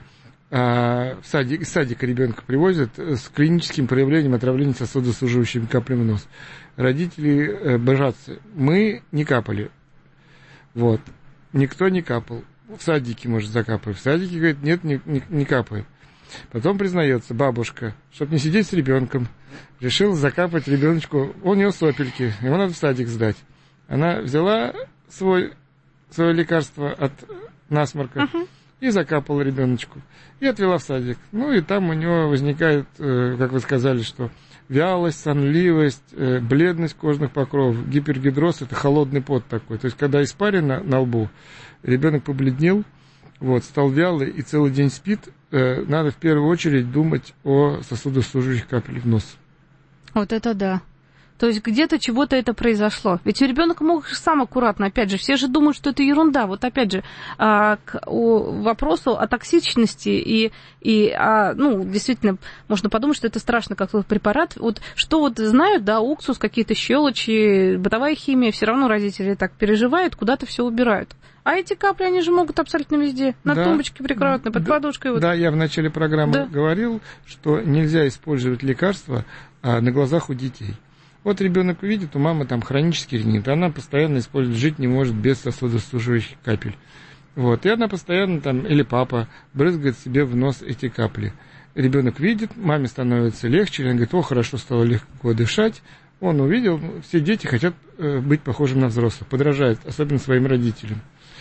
в садик, из садика ребенка привозят с клиническим проявлением отравления сосудосуживающими каплями в нос. Родители божатся. Мы не капали. Вот. Никто не капал. В садике, может, закапывать. В садике, говорит, нет, не, не, не капает. Потом признается бабушка, чтобы не сидеть с ребенком, решила закапать ребеночку. У него сопельки, его надо в садик сдать. Она взяла свой, свое лекарство от насморка uh-huh. и закапала ребеночку. И отвела в садик. Ну, и там у него возникает, э, как вы сказали, что вялость, сонливость, э, бледность кожных покровов, гипергидроз – это холодный пот такой. То есть, когда испарина на лбу, ребенок побледнел, вот, стал вялый и целый день спит, э, надо в первую очередь думать о сосудосуживающих капель в нос. Вот это да. То есть где-то чего-то это произошло. Ведь ребенок мог сам аккуратно, опять же, все же думают, что это ерунда. Вот опять же, к вопросу о токсичности и, и о, ну, действительно, можно подумать, что это страшно, как тот препарат. Вот что вот знают, да, уксус, какие-то щелочи, бытовая химия, все равно родители так переживают, куда-то все убирают. А эти капли, они же могут абсолютно везде. На да. тумбочке прикроют, под да. подушкой. Вот. Да, я в начале программы да. говорил, что нельзя использовать лекарства а, на глазах у детей. Вот ребенок увидит, у мамы там хронический ринит, она постоянно использует, жить не может без сосудосуживающих капель. Вот, и она постоянно там, или папа, брызгает себе в нос эти капли. Ребенок видит, маме становится легче, она говорит, о, хорошо, стало легко дышать. Он увидел, все дети хотят э, быть похожим на взрослых, подражают, особенно своим родителям.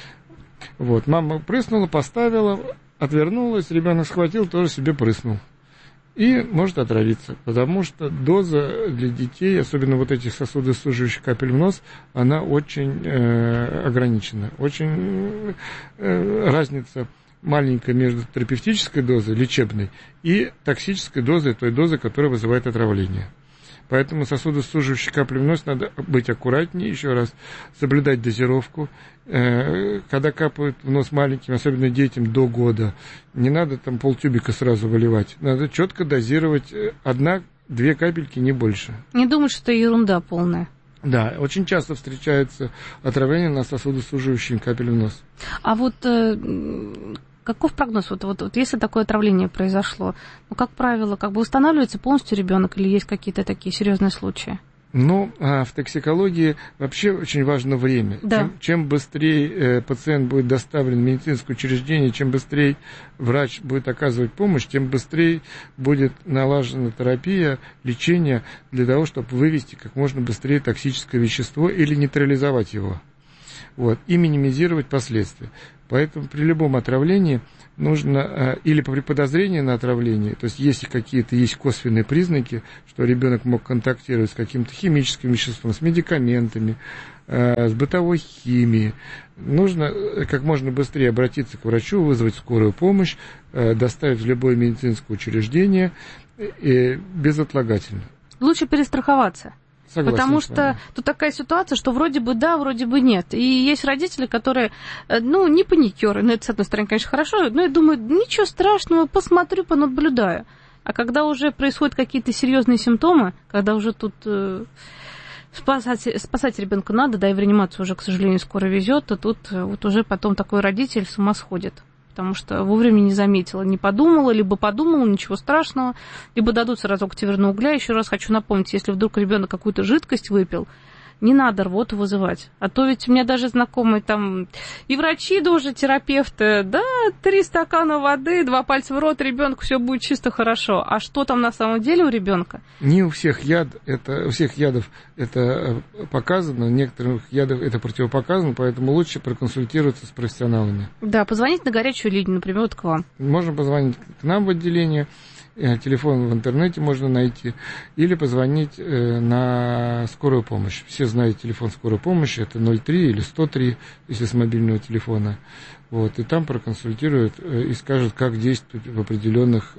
Вот, мама прыснула, поставила, отвернулась, ребенок схватил, тоже себе прыснул. И может отравиться, потому что доза для детей, особенно вот этих сосудосуживающих капель в нос, она очень э, ограничена. Очень э, разница маленькая между терапевтической дозой, лечебной, и токсической дозой, той дозой, которая вызывает отравление. Поэтому сосудосуживающие капли в нос надо быть аккуратнее, еще раз, соблюдать дозировку. Когда капают в нос маленьким, особенно детям до года, не надо там полтюбика сразу выливать. Надо четко дозировать одна-две капельки, не больше. Не думаю, что это ерунда полная. Да, очень часто встречается отравление на сосудосуживающие капли в нос. А вот э, каков прогноз? Вот, вот, вот если такое отравление произошло, ну, как правило, как бы восстанавливается полностью ребенок или есть какие-то такие серьезные случаи? Ну, а в токсикологии вообще очень важно время. Да. Чем, чем быстрее э, пациент будет доставлен в медицинское учреждение, чем быстрее врач будет оказывать помощь, тем быстрее будет налажена терапия, лечение для того, чтобы вывести как можно быстрее токсическое вещество или нейтрализовать его. Вот, и минимизировать последствия. Поэтому при любом отравлении нужно, или при подозрении на отравление, то есть если какие-то есть косвенные признаки, что ребенок мог контактировать с каким-то химическим веществом, с медикаментами, с бытовой химией, нужно как можно быстрее обратиться к врачу, вызвать скорую помощь, доставить в любое медицинское учреждение безотлагательно. Лучше перестраховаться. Согласен. Потому что тут такая ситуация, что вроде бы да, вроде бы нет. И есть родители, которые, ну, не паникеры. Ну, это, с одной стороны, конечно, хорошо, но я думаю, ничего страшного, посмотрю, понаблюдаю. А когда уже происходят какие-то серьезные симптомы, когда уже тут э, спасать, спасать ребенка надо, да, и в реанимацию уже, к сожалению, скоро везет, то тут вот уже потом такой родитель с ума сходит. Потому что вовремя не заметила, не подумала, либо подумала, ничего страшного, либо дадут сразу активированного угля. Еще раз хочу напомнить, если вдруг ребенок какую-то жидкость выпил, не надо рвоту вызывать. А то ведь у меня даже знакомые там и врачи тоже, терапевты, да, три стакана воды, два пальца в рот, ребенку все будет чисто хорошо. А что там на самом деле у ребенка? Не у всех яд, это, у всех ядов это показано, у некоторых ядов это противопоказано, поэтому лучше проконсультироваться с профессионалами. Да, позвонить на горячую линию, например, вот к вам. Можно позвонить к нам в отделение. Телефон в интернете можно найти, или позвонить на скорую помощь. Все знают телефон скорой помощи, это ноль три или сто три, если с мобильного телефона. Вот, и там проконсультируют и скажут, как действовать в определенных,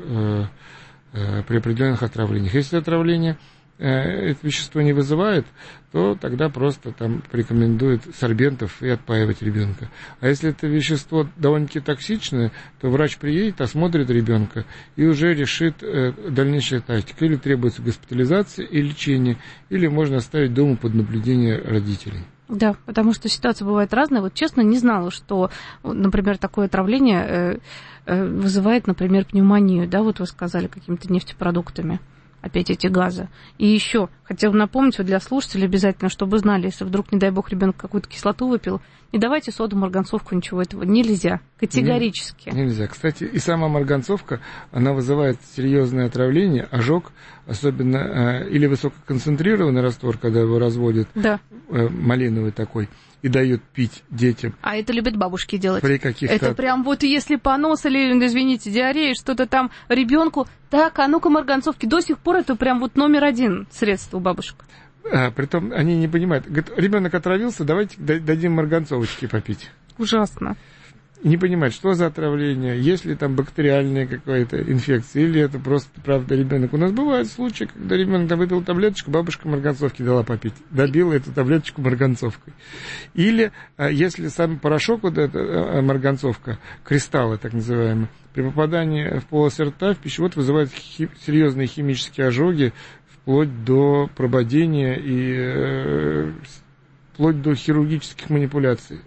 при определенных отравлениях. Если отравление это вещество не вызывает, то тогда просто там порекомендуют сорбентов и отпаивать ребенка. А если это вещество довольно-таки токсичное, то врач приедет, осмотрит ребенка и уже решит э, дальнейшая тактика. Или требуется госпитализация и лечение, или можно оставить дома под наблюдение родителей. Да, потому что ситуация бывает разная. Вот честно, не знала, что, например, такое отравление э, э, вызывает, например, пневмонию. Да, вот вы сказали, какими-то нефтепродуктами. Опять эти газы. И еще хотела напомнить вот для слушателей обязательно, чтобы знали, если вдруг, не дай бог, ребенок какую-то кислоту выпил, не давайте соду, марганцовку, ничего этого нельзя. Категорически. Не, нельзя. Кстати, и сама марганцовка, она вызывает серьезное отравление, ожог, особенно э, или высококонцентрированный раствор, когда его разводят, да. э, малиновый такой, и дают пить детям. А это любят бабушки делать. При каких-то... Это прям вот если понос или, извините, диарея, что-то там ребенку, так, а ну-ка марганцовки. До сих пор это прям вот номер один средство у бабушек. А, притом они не понимают. Говорят, ребенок отравился, давайте дадим марганцовочки попить. Ужасно. Не понимают, что за отравление, есть ли там бактериальная какая-то инфекция, или это просто, правда, ребенок. У нас бывают случаи, когда ребенок там выпил таблеточку, бабушка марганцовки дала попить, добила эту таблеточку марганцовкой. Или, если сам порошок, вот эта марганцовка, кристаллы так называемые, при попадании в полость рта, в пищевод вызывает хи- серьезные химические ожоги, вплоть до прободения и э, вплоть до хирургических манипуляций.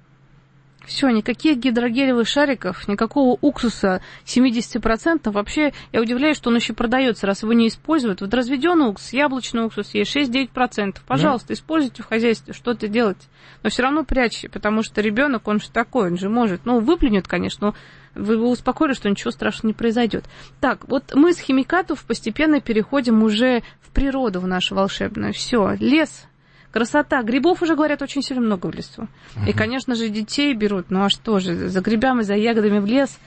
Все, никаких гидрогелевых шариков, никакого уксуса семьдесят процентов. Вообще, я удивляюсь, что он еще продается, раз его не используют. Вот разведенный уксус, яблочный уксус есть шесть-девять процентов. Пожалуйста, да. Используйте в хозяйстве, что-то делайте. Но все равно прячьте, потому что ребенок, он же такой, он же может. Ну, выплюнет, конечно, но вы его успокоили, что ничего страшного не произойдет. Так, вот мы с химикатов постепенно переходим уже в природу, в нашу волшебную. Все, лес. Красота. Грибов уже, говорят, очень сильно много в лесу. Uh-huh. И, конечно же, детей берут. Ну, а что же, за грибами, за ягодами в лес.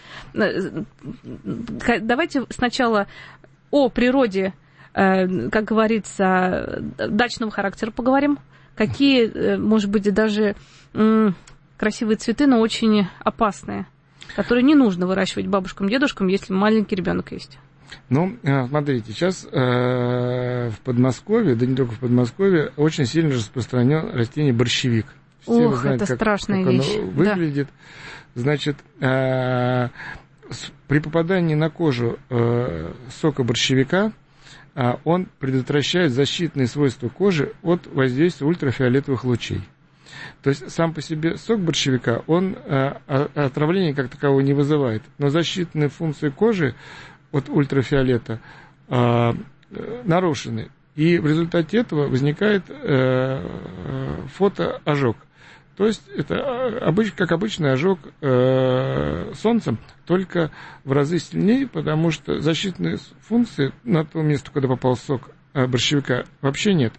Давайте сначала о природе, как говорится, дачного характера поговорим. Какие, может быть, даже красивые цветы, но очень опасные, которые не нужно выращивать бабушкам, дедушкам, если маленький ребенок есть. Ну, смотрите, сейчас э, в Подмосковье, да не только в Подмосковье, очень сильно распространен растение борщевик. Все Ух, вы знаете, это как, страшная как вещь. оно выглядит. Да. Значит, э, с, при попадании на кожу э, сока борщевика э, он предотвращает защитные свойства кожи от воздействия ультрафиолетовых лучей. То есть сам по себе сок борщевика, он э, отравление как такового не вызывает, но защитные функции кожи от ультрафиолета э, нарушены. И в результате этого возникает э, фотоожог. То есть это обыч, как обычный ожог э, солнцем, только в разы сильнее, потому что защитные функции на то место, куда попал сок э, борщевика, вообще нет.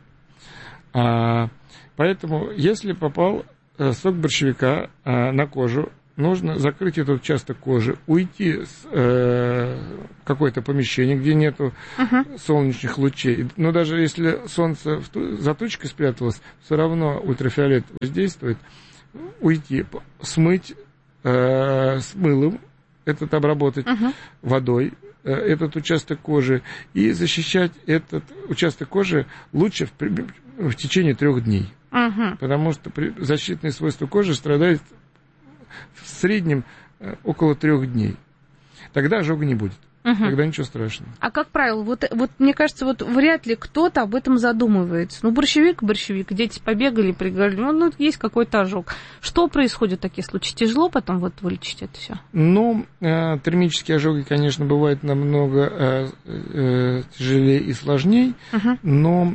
А, поэтому, если попал э, сок борщевика э, на кожу, нужно закрыть этот участок кожи, уйти в э, какое-то помещение, где нету uh-huh. солнечных лучей. Но даже если солнце за тучкой спряталось, все равно ультрафиолет воздействует. Уйти, смыть э, с мылом, этот обработать uh-huh. водой, э, этот участок кожи, и защищать этот участок кожи лучше в, в течение трех дней. Uh-huh. Потому что защитные свойства кожи страдают в среднем около трех дней. Тогда ожога не будет. Угу. Тогда ничего страшного. А как правило, вот, вот мне кажется, вот вряд ли кто-то об этом задумывается. Ну, борщевик, борщевик, дети побегали, пригорели, ну, ну, есть какой-то ожог. Что происходит в таких случаях? Тяжело потом вот вылечить это все? Ну, э, термические ожоги, конечно, бывают намного э, э, тяжелее и сложнее, угу. но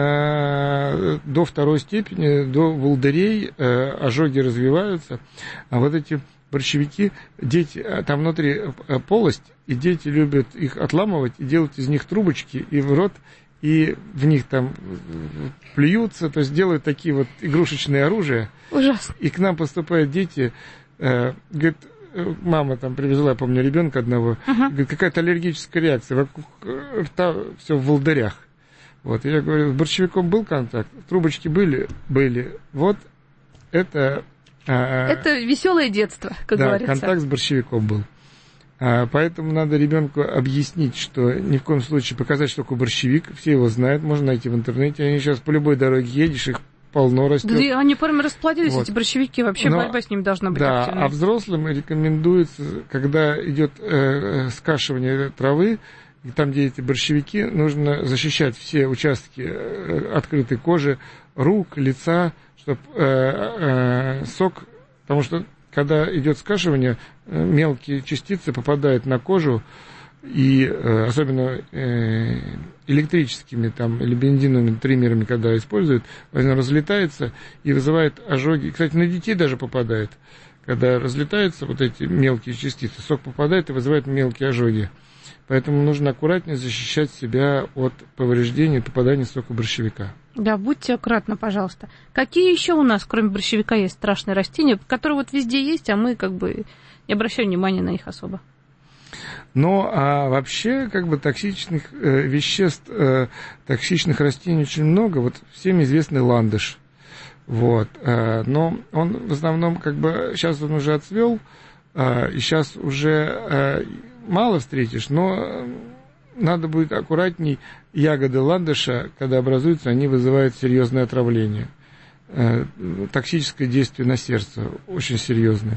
э, до второй степени, до волдырей э, ожоги развиваются, а вот эти борщевики, дети, там внутри полость, и дети любят их отламывать и делать из них трубочки и в рот, и в них там плюются, то есть делают такие вот игрушечные оружия. Ужасно. И к нам поступают дети, э, говорит, мама там привезла, я помню, ребенка одного, uh-huh. говорит, какая-то аллергическая реакция, вокруг рта все в волдырях. Вот, я говорю, с борщевиком был контакт, трубочки были? Были. Вот это... Это веселое детство, как да, говорится. Да, контакт с борщевиком был. А, поэтому надо ребенку объяснить, что ни в коем случае показать, что такое борщевик. Все его знают, можно найти в интернете. Они сейчас по любой дороге едешь, их полно растет. Да, они прямо расплодились, вот. Эти борщевики. Вообще Но, борьба с ними должна быть. Да, активной. А взрослым рекомендуется, когда идет э, скашивание травы, и там, где эти борщевики, нужно защищать все участки э, открытой кожи, рук, лица, чтобы э, э, сок, потому что когда идет скашивание, э, мелкие частицы попадают на кожу, и э, особенно э, электрическими там, или бензиновыми триммерами, когда используют, он разлетается и вызывает ожоги. Кстати, на детей даже попадает. Когда разлетаются вот эти мелкие частицы, сок попадает и вызывает мелкие ожоги. Поэтому нужно аккуратнее защищать себя от повреждений и попадания сока борщевика. Да, будьте аккуратны, пожалуйста. Какие еще у нас, кроме борщевика, есть страшные растения, которые вот везде есть, а мы как бы не обращаем внимания на них особо? Ну, а вообще, как бы, токсичных э, веществ, э, токсичных растений очень много. Вот всем известный ландыш. Вот. Э, но он в основном, как бы, сейчас он уже отцвел, э, и сейчас уже... Э, мало встретишь, но надо будет аккуратней. Ягоды ландыша, когда образуются, они вызывают серьезное отравление. Э, токсическое действие на сердце очень серьезное.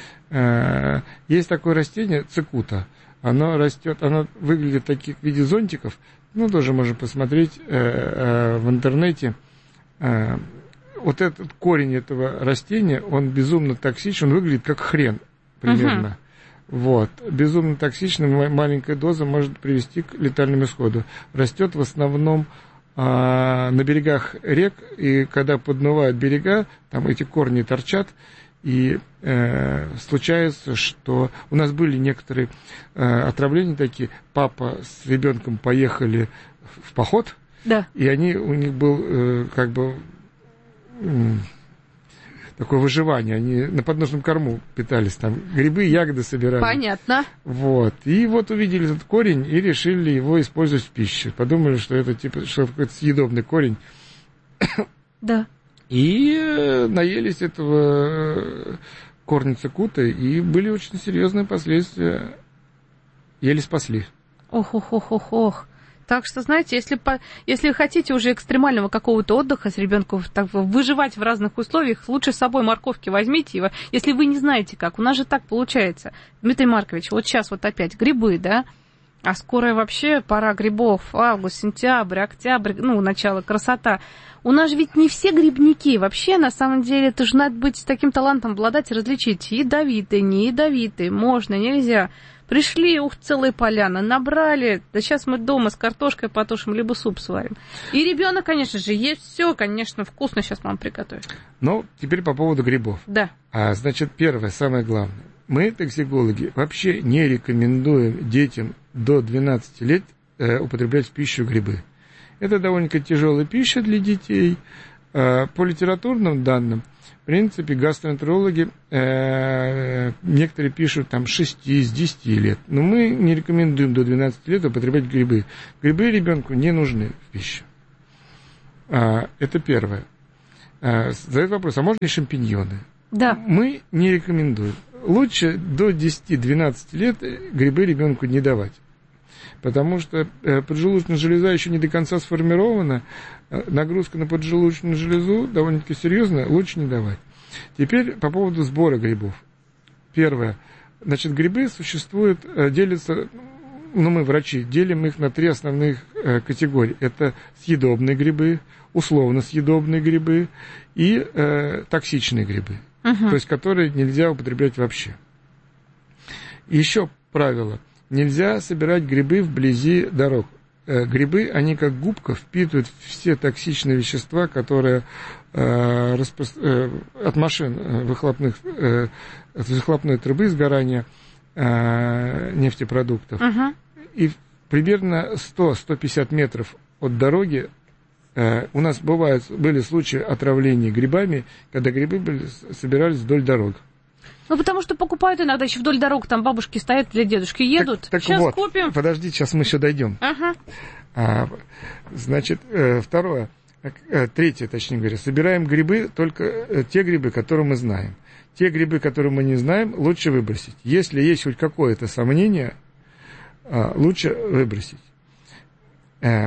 Э, есть такое растение цикута. Оно растет, оно выглядит таких в виде зонтиков. Ну, тоже можно посмотреть э, э, в интернете. Э, вот этот корень этого растения, он безумно токсичен, он выглядит как хрен примерно. Uh-huh. Вот. Безумно токсичная маленькая доза может привести к летальному исходу. Растет в основном а, на берегах рек, и когда подмывают берега, там эти корни торчат, и э, случается, что у нас были некоторые э, отравления такие. Папа с ребенком поехали в поход, да. И они, у них был э, как бы... Э, такое выживание, они на подножном корму питались, там грибы, ягоды собирали. Понятно. Вот. И вот увидели этот корень и решили его использовать в пищу. Подумали, что это типа, что какой-то съедобный корень. Да. И наелись этого корня цикута, и были очень серьезные последствия. Еле спасли. Ох-ох-ох-ох-ох. Так что, знаете, если, по, если вы хотите уже экстремального какого-то отдыха с ребенком, так, выживать в разных условиях, лучше с собой морковки возьмите его, если вы не знаете как. У нас же так получается. Дмитрий Маркович, вот сейчас вот опять грибы, да? А скоро вообще пора грибов. Август, сентябрь, октябрь, ну, начало, красота. У нас же ведь не все грибники. Вообще, на самом деле, это же надо быть таким талантом обладать и различить. Ядовитые, не ядовитые, можно, нельзя. Пришли, ух, целые поляны, набрали. Да сейчас мы дома с картошкой потушим, либо суп сварим. И ребенок, конечно же, есть все, конечно, вкусно сейчас мама приготовит. Ну, теперь по поводу грибов. Да. А, значит, первое, самое главное. Мы, токсикологи, вообще не рекомендуем детям до двенадцати лет э, употреблять в пищу грибы. Это довольно-таки тяжелая пища для детей. Э, по литературным данным, в принципе, гастроэнтерологи, э, некоторые пишут там с шести, с десяти лет. Но мы не рекомендуем до двенадцати лет употреблять грибы. Грибы ребенку не нужны в пищу. А, это первое. А, задают вопрос, а можно ли шампиньоны? Да. Мы не рекомендуем. Лучше до десяти-двенадцати лет грибы ребенку не давать. Потому что поджелудочная железа еще не до конца сформирована, нагрузка на поджелудочную железу довольно-таки серьезная, лучше не давать. Теперь по поводу сбора грибов. Первое. Значит, грибы существуют, делятся, ну, мы, врачи, делим их на три основных категории. Это съедобные грибы, условно съедобные грибы и э, токсичные грибы. Uh-huh. То есть, которые нельзя употреблять вообще. Еще правило. Нельзя собирать грибы вблизи дорог. Э, грибы, они как губка впитывают все токсичные вещества, которые э, распро... э, от машин э, выхлопных, э, от выхлопной трубы сгорания э, нефтепродуктов. Uh-huh. И примерно сто - сто пятьдесят метров от дороги э, у нас бывают, были случаи отравления грибами, когда грибы были, собирались вдоль дорог. Ну, потому что покупают иногда еще вдоль дорог, там бабушки стоят или дедушки едут. Так, так сейчас вот, купим. Подождите, сейчас мы еще дойдем. Ага. А, значит, э, второе, э, третье, точнее говоря, собираем грибы, только э, те грибы, которые мы знаем. Те грибы, которые мы не знаем, лучше выбросить. Если есть хоть какое-то сомнение, э, лучше выбросить. Э,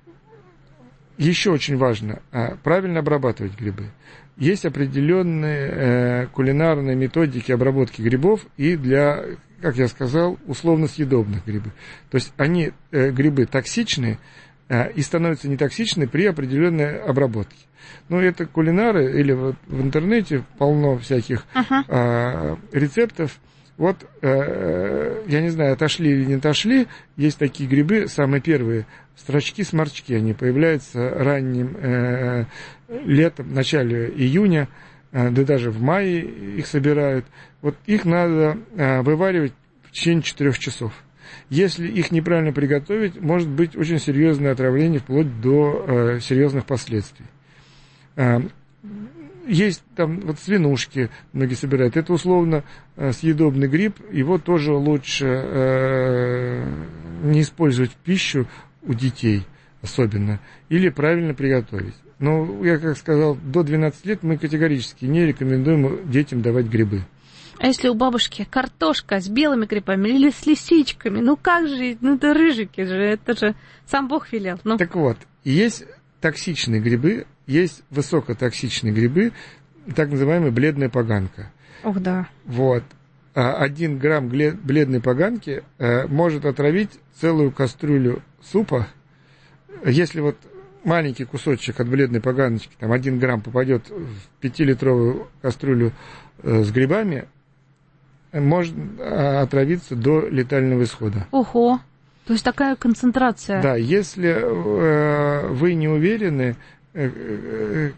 еще очень важно э, правильно обрабатывать грибы. Есть определенные э, кулинарные методики обработки грибов и для, как я сказал, условно съедобных грибов. То есть они, э, грибы, токсичные э, и становятся нетоксичны при определенной обработке. Ну, это кулинары, или вот в интернете полно всяких uh-huh. э, рецептов. Вот, э, я не знаю, отошли или не отошли, есть такие грибы, самые первые, строчки-сморчки, они появляются ранним э, летом, в начале июня, э, да даже в мае их собирают. Вот их надо э, вываривать в течение четырех часов. Если их неправильно приготовить, может быть очень серьезное отравление, вплоть до э, серьезных последствий. Э, Есть там вот свинушки, многие собирают. Это условно э, съедобный гриб. Его тоже лучше э, не использовать в пищу у детей особенно. Или правильно приготовить. Но, я как сказал, до двенадцати лет мы категорически не рекомендуем детям давать грибы. А если у бабушки картошка с белыми грибами или с лисичками? Ну как же, ну это рыжики же, это же сам Бог велел. Ну. Так вот, есть токсичные грибы, есть высокотоксичные грибы, так называемая бледная поганка. Ох, да. Вот. Один грамм бледной поганки может отравить целую кастрюлю супа. Если вот маленький кусочек от бледной поганочки, там один грамм попадет в пятилитровую кастрюлю с грибами, может отравиться до летального исхода. Ого. То есть такая концентрация. Да, если э, вы не уверены э, э,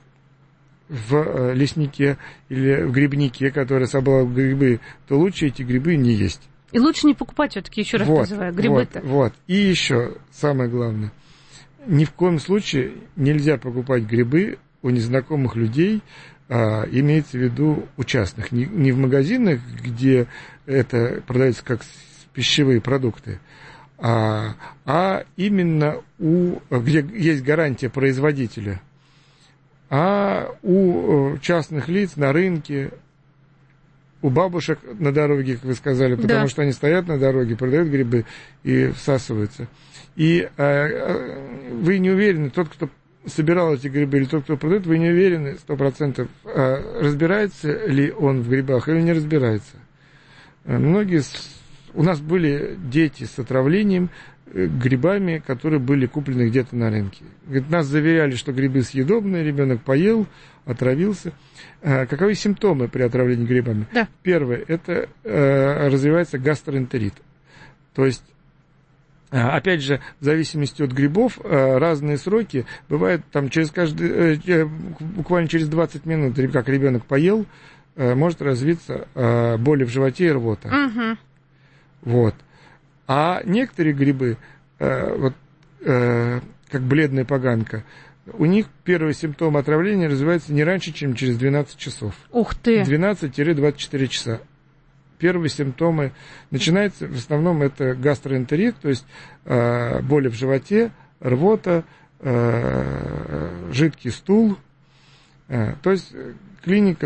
в леснике или в грибнике, который собрал грибы, то лучше эти грибы не есть. И лучше не покупать все-таки, еще раз вот, называю, грибы-то. Вот, вот. И еще самое главное. Ни в коем случае нельзя покупать грибы у незнакомых людей, а, имеется в виду у частных. Не, не в магазинах, где это продается как пищевые продукты, А, а именно у, где есть гарантия производителя, а у частных лиц на рынке у бабушек на дороге, как вы сказали, потому да. что они стоят на дороге, продают грибы и всасываются. И э, вы не уверены, тот, кто собирал эти грибы, или тот, кто продает, вы не уверены сто процентов, э, разбирается ли он в грибах или не разбирается. Э, многие... У нас были дети с отравлением грибами, которые были куплены где-то на рынке. Говорит, нас заверяли, что грибы съедобные, ребенок поел, отравился. А каковы симптомы при отравлении грибами? Да. Первое, это э, развивается гастроэнтерит. То есть, э, опять же, в зависимости от грибов, э, разные сроки. Бывает, там, через каждый, э, буквально через двадцать минут, как ребенок поел, э, может развиться э, боли в животе и рвота. Угу. Вот. А некоторые грибы, э, вот, э, как бледная поганка, у них первые симптомы отравления развиваются не раньше, чем через двенадцать часов. Ух ты! двенадцать-двадцать четыре часа. Первые симптомы начинаются, в основном это гастроэнтерит, то есть э, боли в животе, рвота, э, жидкий стул. Э, то есть клиника